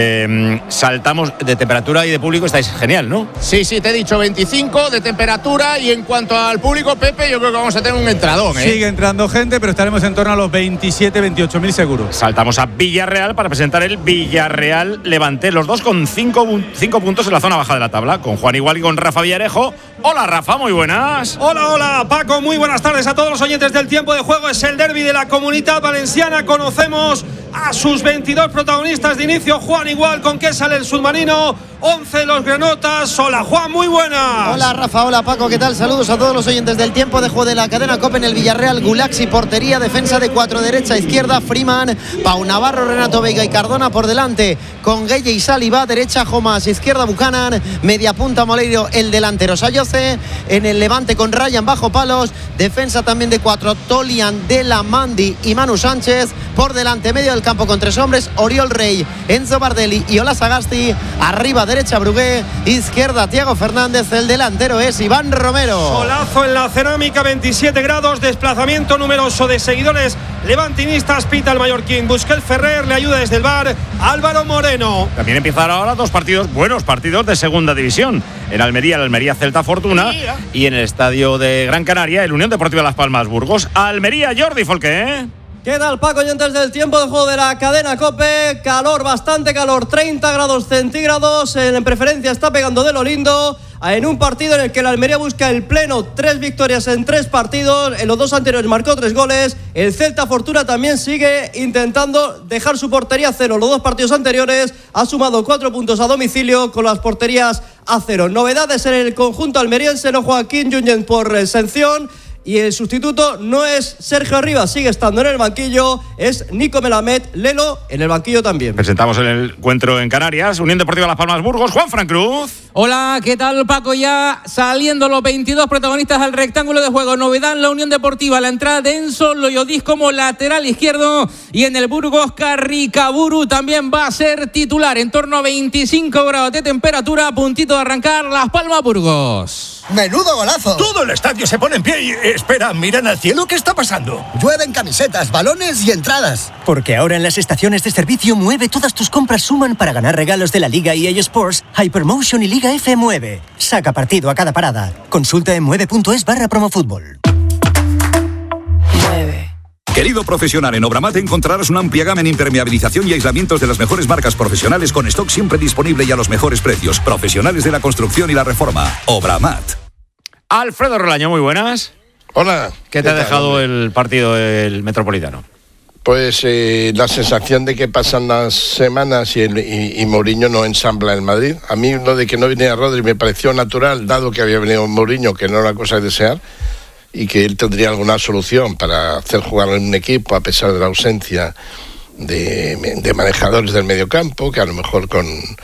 Eh, saltamos de temperatura y de público, estáis genial, ¿no? Sí, sí, te he dicho veinticinco de temperatura y en cuanto al público, Pepe, yo creo que vamos a tener un entradón, ¿eh? Sigue entrando gente, pero estaremos en torno a los veintisiete, veintiocho mil seguros. Saltamos a Villarreal para presentar el Villarreal Levante, los dos con cinco, cinco puntos en la zona baja de la tabla, con Juan Igual y con Rafa Villarejo. Hola, Rafa, muy buenas. Hola, hola, Paco, muy buenas tardes a todos los oyentes del Tiempo de Juego. Es el derbi de la Comunidad Valenciana. Conocemos a sus veintidós protagonistas de inicio. Juan Igual, ¿con qué sale el submarino? once los granotas. Hola, Juan, muy buenas. Hola, Rafa, hola, Paco, ¿qué tal? Saludos a todos los oyentes del Tiempo de Juego de la cadena COPE en el Villarreal. Gulaxi, portería, defensa de cuatro, derecha, izquierda, Freeman, Pau Navarro, Renato Veiga y Cardona por delante, con Gueye y Saliba, derecha, Jomas, izquierda, Buchanan, media punta, Moleiro, el delantero, Sayoce, en el Levante con Ryan bajo palos, defensa también de cuatro, Tolian, De La Mandi y Manu Sánchez, por delante, medio del campo con tres hombres, Oriol Rey, Enzo Bardelli y Ola Sagasti, arriba, derecha, Brugué, izquierda, Thiago Fernández, el delantero es Iván Romero. Solazo en la cerámica, veintisiete grados, desplazamiento numeroso de seguidores levantinistas, pita el mallorquín, Busquets Ferrer, le ayuda desde el bar Álvaro Moreno. También empiezan ahora dos partidos, buenos partidos de segunda división. En Almería, el Almería Celta Fortuna, sí, y en el estadio de Gran Canaria, el Unión Deportiva Las Palmas Burgos. Almería, Jordi Folqué, ¿eh? ¿Qué tal, Paco? Oyentes del Tiempo de Juego de la cadena COPE. Calor, bastante calor, treinta grados centígrados. En preferencia está pegando de lo lindo. En un partido en el que la Almería busca el pleno, tres victorias en tres partidos. En los dos anteriores marcó tres goles. El Celta Fortuna también sigue intentando dejar su portería a cero. Los dos partidos anteriores ha sumado cuatro puntos a domicilio con las porterías a cero. Novedades en el conjunto almeriense, no Joaquín Junyent por sanción. Y el sustituto no es Sergio Arribas, sigue estando en el banquillo, es Nico Melamed, Lelo en el banquillo también. Presentamos el encuentro en Canarias, Unión Deportiva Las Palmas Burgos, Juan Fran Cruz. Hola, ¿qué tal, Paco? Ya saliendo los veintidós protagonistas al rectángulo de juego. Novedad en la Unión Deportiva, la entrada de Enzo Loyodis como lateral izquierdo, y en el Burgos Carricaburu también va a ser titular. En torno a veinticinco grados de temperatura, a puntito de arrancar Las Palmas Burgos. ¡Menudo golazo! Todo el estadio se pone en pie y... Espera, miran al cielo, ¿qué está pasando? Llueven camisetas, balones y entradas. Porque ahora en las estaciones de servicio Mueve todas tus compras suman para ganar regalos de la Liga E A Sports, Hypermotion y Liga F Mueve. Saca partido a cada parada. Consulta en mueve.es barra promofútbol. Querido profesional, en Obramat encontrarás una amplia gama en impermeabilización y aislamientos de las mejores marcas profesionales con stock siempre disponible y a los mejores precios. Profesionales de la construcción y la reforma. Obramat. Alfredo Relaño, muy buenas. Hola. ¿Qué te ha dejado el partido del Metropolitano? Pues eh, la sensación de que pasan las semanas y, el, y, y Mourinho no ensambla en Madrid. A mí lo de que no viniera Rodri me pareció natural, dado que había venido Mourinho, que no era cosa de desear, y que él tendría alguna solución para hacer jugar en un equipo a pesar de la ausencia de, de manejadores del mediocampo, que a lo mejor con,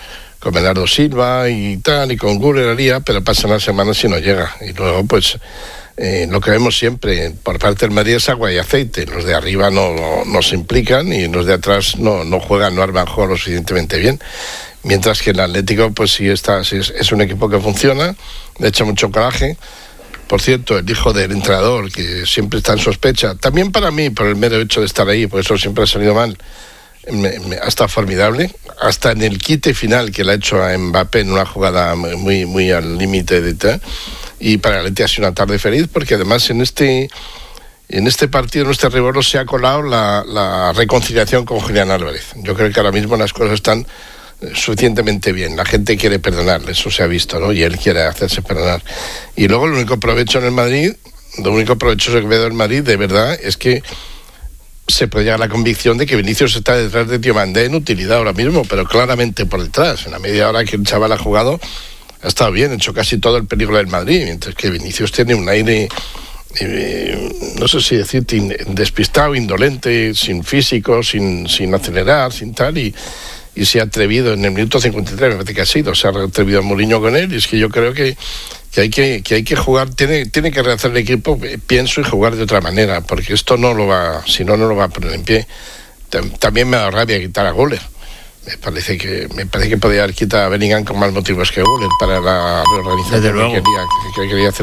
con Bernardo Silva y tal, y con Guller haría, pero pasan las semanas y no llega. Y luego, pues, eh, lo que vemos siempre, por parte del Madrid es agua y aceite. Los de arriba no, no, no se implican y los de atrás no, no juegan, no arman juego lo suficientemente bien. Mientras que el Atlético, pues sí, está, sí es, es un equipo que funciona, le echa mucho coraje. Por cierto, el hijo del entrenador, que siempre está en sospecha, también para mí, por el mero hecho de estar ahí, porque eso siempre ha salido mal, me, me, ha estado formidable. Hasta en el quite final que le ha hecho a Mbappé en una jugada muy, muy al límite de tal. Y para el Atleti ha sido una tarde feliz, porque además en este, en este partido, en este revuelo, se ha colado la, la reconciliación con Julián Álvarez. Yo creo que ahora mismo las cosas están suficientemente bien, la gente quiere perdonarle, eso se ha visto, ¿no? Y él quiere hacerse perdonar. Y luego el único provecho en el Madrid, lo único provecho que veo en Madrid, de verdad, es que se puede llegar a la convicción de que Vinicius está detrás de Diomandé en utilidad ahora mismo, pero claramente por detrás. En la media hora que el chaval ha jugado, ha estado bien, ha hecho casi todo el peligro del Madrid, mientras que Vinicius tiene un aire, eh, no sé si decirte, despistado, indolente, sin físico, sin, sin acelerar, sin tal, y y se ha atrevido en el minuto cincuenta y tres, me parece que ha sido, se ha atrevido a Mourinho con él, y es que yo creo que, que, hay, que, que hay que jugar, tiene, tiene que rehacer el equipo, pienso, y jugar de otra manera, porque esto no lo va, si no, no lo va a poner en pie. También me da rabia quitar a Guller. Me parece que me parece que podía haber quitado a Bellingham con más motivos que Guller para la reorganización que quería, que quería hacer